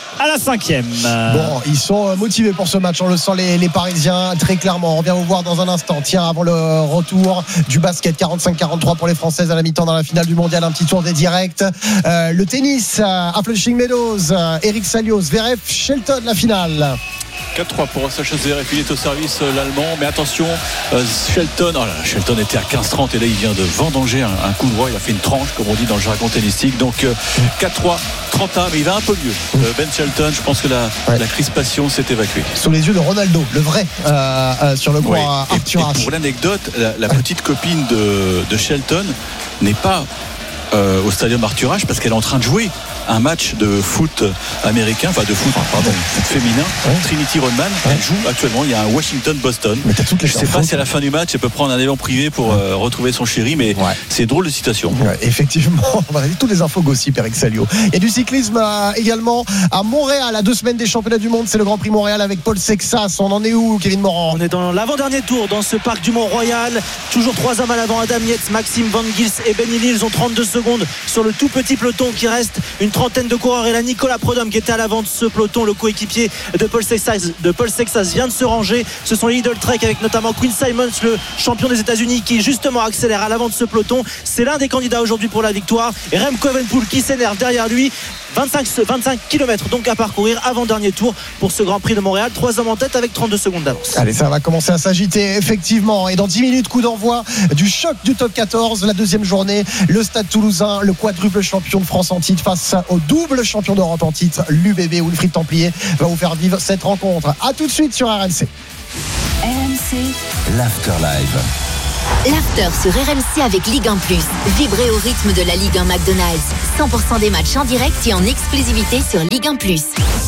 S16: à la cinquième.
S2: Bon, ils sont motivés pour ce match, on le sent les, les Parisiens très clairement. On vient vous voir dans un instant. Tiens, avant le retour du basket, quarante-cinq quarante-trois pour les Françaises à la mi-temps dans la finale du mondial. Un petit tour des directs. Euh, le tennis à Flushing Meadows, euh, Eric Salio, Zverev, Shelton, la finale.
S4: quatre trois pour Sacha Zverev, il est au service euh, l'allemand, mais attention, euh, Shelton, oh là, Shelton était à quinze trente et là il vient de vendanger un, un coup droit, il a fait une tranche comme on dit dans le jargon tennistique, donc euh, quatre trois, trente un, mais il va un peu mieux. Euh, Ben Shelton, je pense que la, ouais. la crispation s'est évacuée.
S2: Sous les yeux de Ronaldo, le vrai, euh, euh, sur le court ouais. à Arthur
S4: Ashe. Pour l'anecdote, la, la petite copine de, de Shelton n'est pas euh, au stadium Arthur Ashe parce qu'elle est en train de jouer un match de foot américain, enfin de foot, pardon, foot féminin. Ouais. Trinity Rodman, ouais. elle joue actuellement. Il y a un Washington-Boston. Je ne sais pas si à la fin du match, elle peut prendre un élan privé pour euh, retrouver son chéri, mais ouais. c'est drôle de citation.
S2: Ouais, effectivement, on va regarder toutes les infos gossip, Eric Salio. Il y a du cyclisme euh, également à Montréal, à deux semaines des championnats du monde. C'est le Grand Prix Montréal avec Paul Sexas. On en est où, Kevin Morand?
S14: On est dans l'avant-dernier tour dans ce parc du Mont-Royal. Toujours trois hommes à l'avant, Adam Yates, Maxime Van Gils et Ben Hill. Ils ont trente-deux secondes sur le tout petit peloton qui reste. Une trentaine de coureurs et là Nicolas Prodhomme qui était à l'avant de ce peloton, le coéquipier de Paul Sexas, de Paul Sexas vient de se ranger. Ce sont les Lidl Trek avec notamment Quinn Simmons, le champion des États-Unis, qui justement accélère à l'avant de ce peloton. C'est l'un des candidats aujourd'hui pour la victoire. Et Remco Evenepoel qui s'énerve derrière lui. vingt-cinq kilomètres donc à parcourir avant dernier tour pour ce Grand Prix de Montréal. Trois hommes en tête avec trente-deux secondes d'avance.
S2: Allez, ça va commencer à s'agiter effectivement. Et dans dix minutes, coup d'envoi du choc du top quatorze, la deuxième journée. Le Stade Toulousain, le quadruple champion de France en titre face au double champion d'Europe en titre, l'U B B. Wilfried Templier va vous faire vivre cette rencontre. A tout de suite sur R M C.
S12: R M C,
S5: l'After Live.
S19: L'After sur R M C avec Ligue un plus. Vibrez au rythme de la Ligue un McDonald's. cent pour cent des matchs en direct et en exclusivité sur Ligue un plus.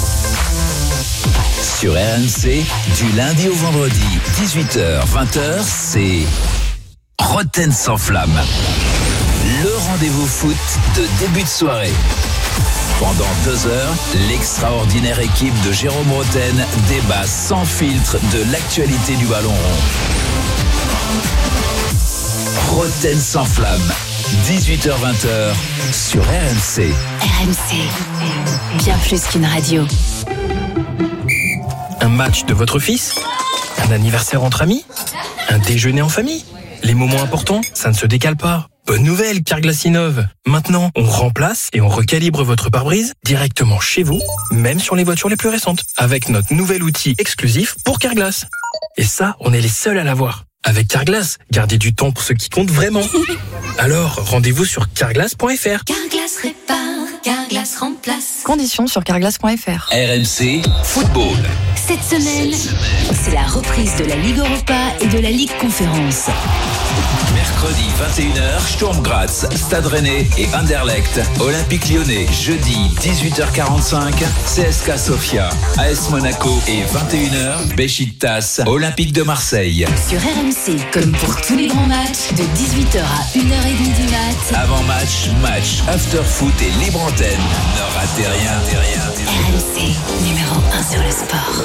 S5: Sur R M C, du lundi au vendredi, dix-huit heures vingt heures, c'est Roten sans flamme. Le rendez-vous foot de début de soirée. Pendant deux heures, l'extraordinaire équipe de Jérôme Roten débat sans filtre de l'actualité du ballon rond. Roten sans flamme, dix-huit heures vingt heures sur R M C.
S12: R M C, bien plus qu'une radio.
S20: Un match de votre fils? Un anniversaire entre amis? Un déjeuner en famille? Les moments importants, ça ne se décale pas. Bonne nouvelle, Carglass innove. Maintenant, on remplace et on recalibre votre pare-brise directement chez vous, même sur les voitures les plus récentes, avec notre nouvel outil exclusif pour Carglass. Et ça, on est les seuls à l'avoir. Avec Carglass, gardez du temps pour ce qui compte vraiment. Alors, rendez-vous sur carglass point f r.
S11: Carglass répare, Carglass remplace.
S12: Conditions sur carglass point f r.
S5: R M C Football.
S12: Cette semaine, c'est la reprise de la Ligue Europa et de la Ligue Conférence.
S5: Mercredi vingt et une heures, Sturm Graz, Stade Rennais et Anderlecht. Olympique Lyonnais, jeudi dix-huit heures quarante-cinq, C S K Sofia, A S Monaco et vingt et une heures, Beşiktaş, Olympique de Marseille.
S12: Sur R M C, comme pour tous les grands matchs, de dix-huit heures à une heure trente du mat.
S5: Avant match, match, after foot et libre antenne. Ne ratez rien, rien.
S12: R M C, numéro un sur le sport.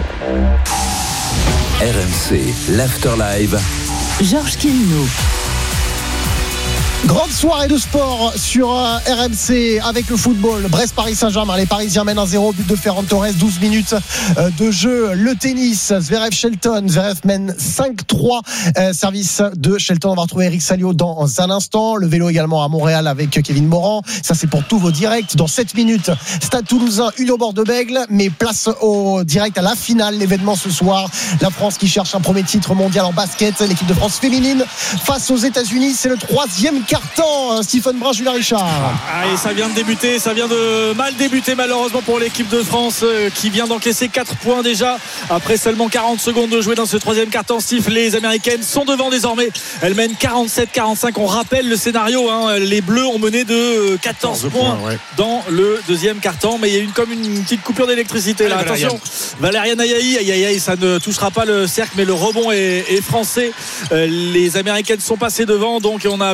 S5: R M C, l'After Live.
S12: Georges Kemino.
S2: Grande soirée de sport sur R M C avec le football. Brest-Paris Saint-Germain. Les Parisiens mènent un zéro, but de Ferran Torres, douze minutes de jeu. Le tennis, Zverev-Shelton. Zverev mène cinq trois. Euh, service de Shelton. On va retrouver Eric Salio dans un instant. Le vélo également à Montréal avec Kevin Morand. Ça, c'est pour tous vos directs. Dans sept minutes, Stade Toulousain, Union Bordeaux-Bègles. Mais place au direct à la finale. L'événement ce soir. La France qui cherche un premier titre mondial en basket. L'équipe de France féminine face aux États-Unis. C'est le troisième carton, Stephen Brun, Julien Richard.
S1: Ah, et ça vient de débuter, ça vient de mal débuter malheureusement pour l'équipe de France euh, qui vient d'encaisser quatre points déjà après seulement quarante secondes de jouer dans ce troisième carton. Steve, les Américaines sont devant désormais, elles mènent quarante-sept quarante-cinq. On rappelle le scénario, hein. Les Bleus ont mené de quatorze, quatorze points, points ouais. dans le deuxième carton, mais il y a une, comme une petite coupure d'électricité là. Allez, attention, Valériane Ayaï, aïe aïe aïe, ça ne touchera pas le cercle, mais le rebond est, est français. euh, les Américaines sont passées devant, donc on a vu euh,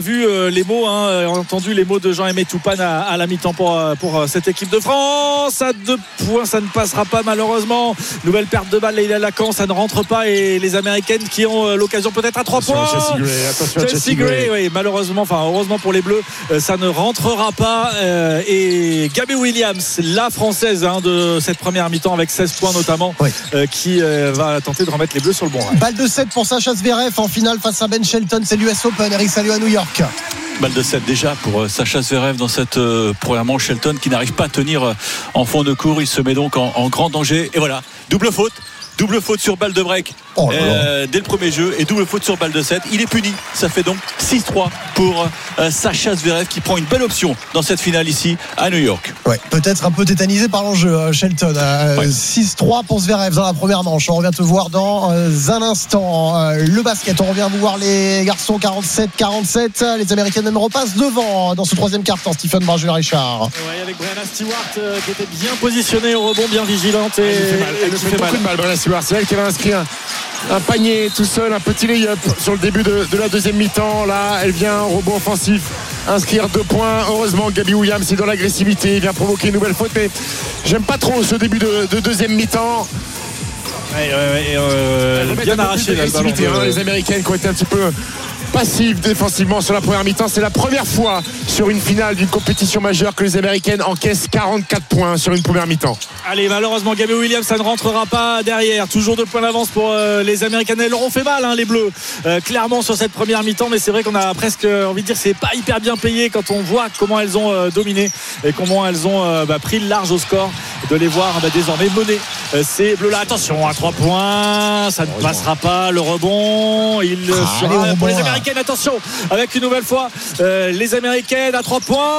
S1: les mots, hein, on a entendu les mots de Jean-Aimé Toupane à, à la mi-temps pour, pour cette équipe de France. À deux points, ça ne passera pas malheureusement. Nouvelle perte de balle, Leïla Lacan, ça ne rentre pas, et les Américaines qui ont l'occasion peut-être à trois points.
S3: Attention, Jessie Gray, attention,
S1: Jessie Gray, oui, malheureusement, enfin heureusement pour les Bleus, ça ne rentrera pas. Euh, et Gabby Williams, la Française hein, de cette première mi-temps avec seize points notamment, oui. euh, qui euh, va tenter de remettre les Bleus sur le bon rail.
S2: Balle de sept pour Sacha Zverev en finale face à Ben Shelton, c'est l'U S Open. Eric Salio à New York.
S4: Balle de sept déjà pour Sacha Zverev dans cette euh, première manche. Shelton qui n'arrive pas à tenir en fond de cours, il se met donc en, en grand danger. Et voilà, double faute. Double faute sur balle de break oh euh, dès le premier jeu, et double faute sur balle de sept. Il est puni. Ça fait donc six trois pour euh, Sacha Zverev qui prend une belle option dans cette finale ici à New York.
S2: Ouais, peut-être un peu tétanisé par l'enjeu, euh, Shelton. Euh, ouais. six trois pour Zverev dans la première manche. On revient te voir dans euh, un instant. Euh, le basket, on revient vous voir les garçons. Quarante-sept quarante-sept. Les Américaines même repassent devant dans ce troisième quart-temps. Stephen Brun, Richard.
S1: Ouais, avec Brianna Stewart euh, qui était bien positionnée au rebond, bien vigilante, et,
S3: elle fait mal. Elle et qui fait, fait beaucoup mal. de mal. C'est elle qui avait inscrit un, un panier tout seul, un petit lay-up sur le début de, de la deuxième mi-temps. Là, elle vient au rebond offensif inscrire deux points. Heureusement, Gabby Williams est dans l'agressivité, il vient provoquer une nouvelle faute, mais j'aime pas trop ce début de, de deuxième mi-temps.
S1: Ouais, ouais, ouais, euh, bien arraché là, le ballon de...
S3: hein, les Américaines qui ont été un petit peu passives défensivement sur la première mi-temps. C'est la première fois sur une finale d'une compétition majeure que les Américaines encaissent quarante-quatre points sur une première mi-temps.
S1: Allez, malheureusement Gabby Williams, ça ne rentrera pas derrière. Toujours deux points d'avance pour euh, les Américaines. Elles leur ont fait mal hein, les Bleus euh, clairement sur cette première mi-temps, mais c'est vrai qu'on a presque envie de dire que c'est pas hyper bien payé quand on voit comment elles ont euh, dominé et comment elles ont euh, bah, pris le large au score, de les voir bah, désormais mener euh, ces Bleus là. Attention à trois points, ça ne passera pas. Le rebond, il ah, sera allez, pour les Américaines. Attention, avec une nouvelle fois euh, les Américaines à trois points.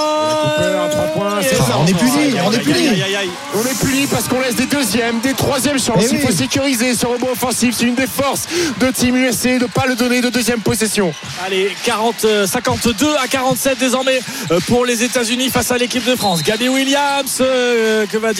S3: À trois points, c'est
S2: ça. On est punis, on est punis.
S3: On est punis parce qu'on laisse des deuxièmes, des troisièmes chances. Il faut sécuriser ce rebond offensif. C'est une des forces de Team U S A de ne pas le donner de deuxième possession.
S1: Allez, quarante, cinquante-deux à quarante-sept désormais pour les États-Unis face à l'équipe de France. Gabby Williams, euh, que va dire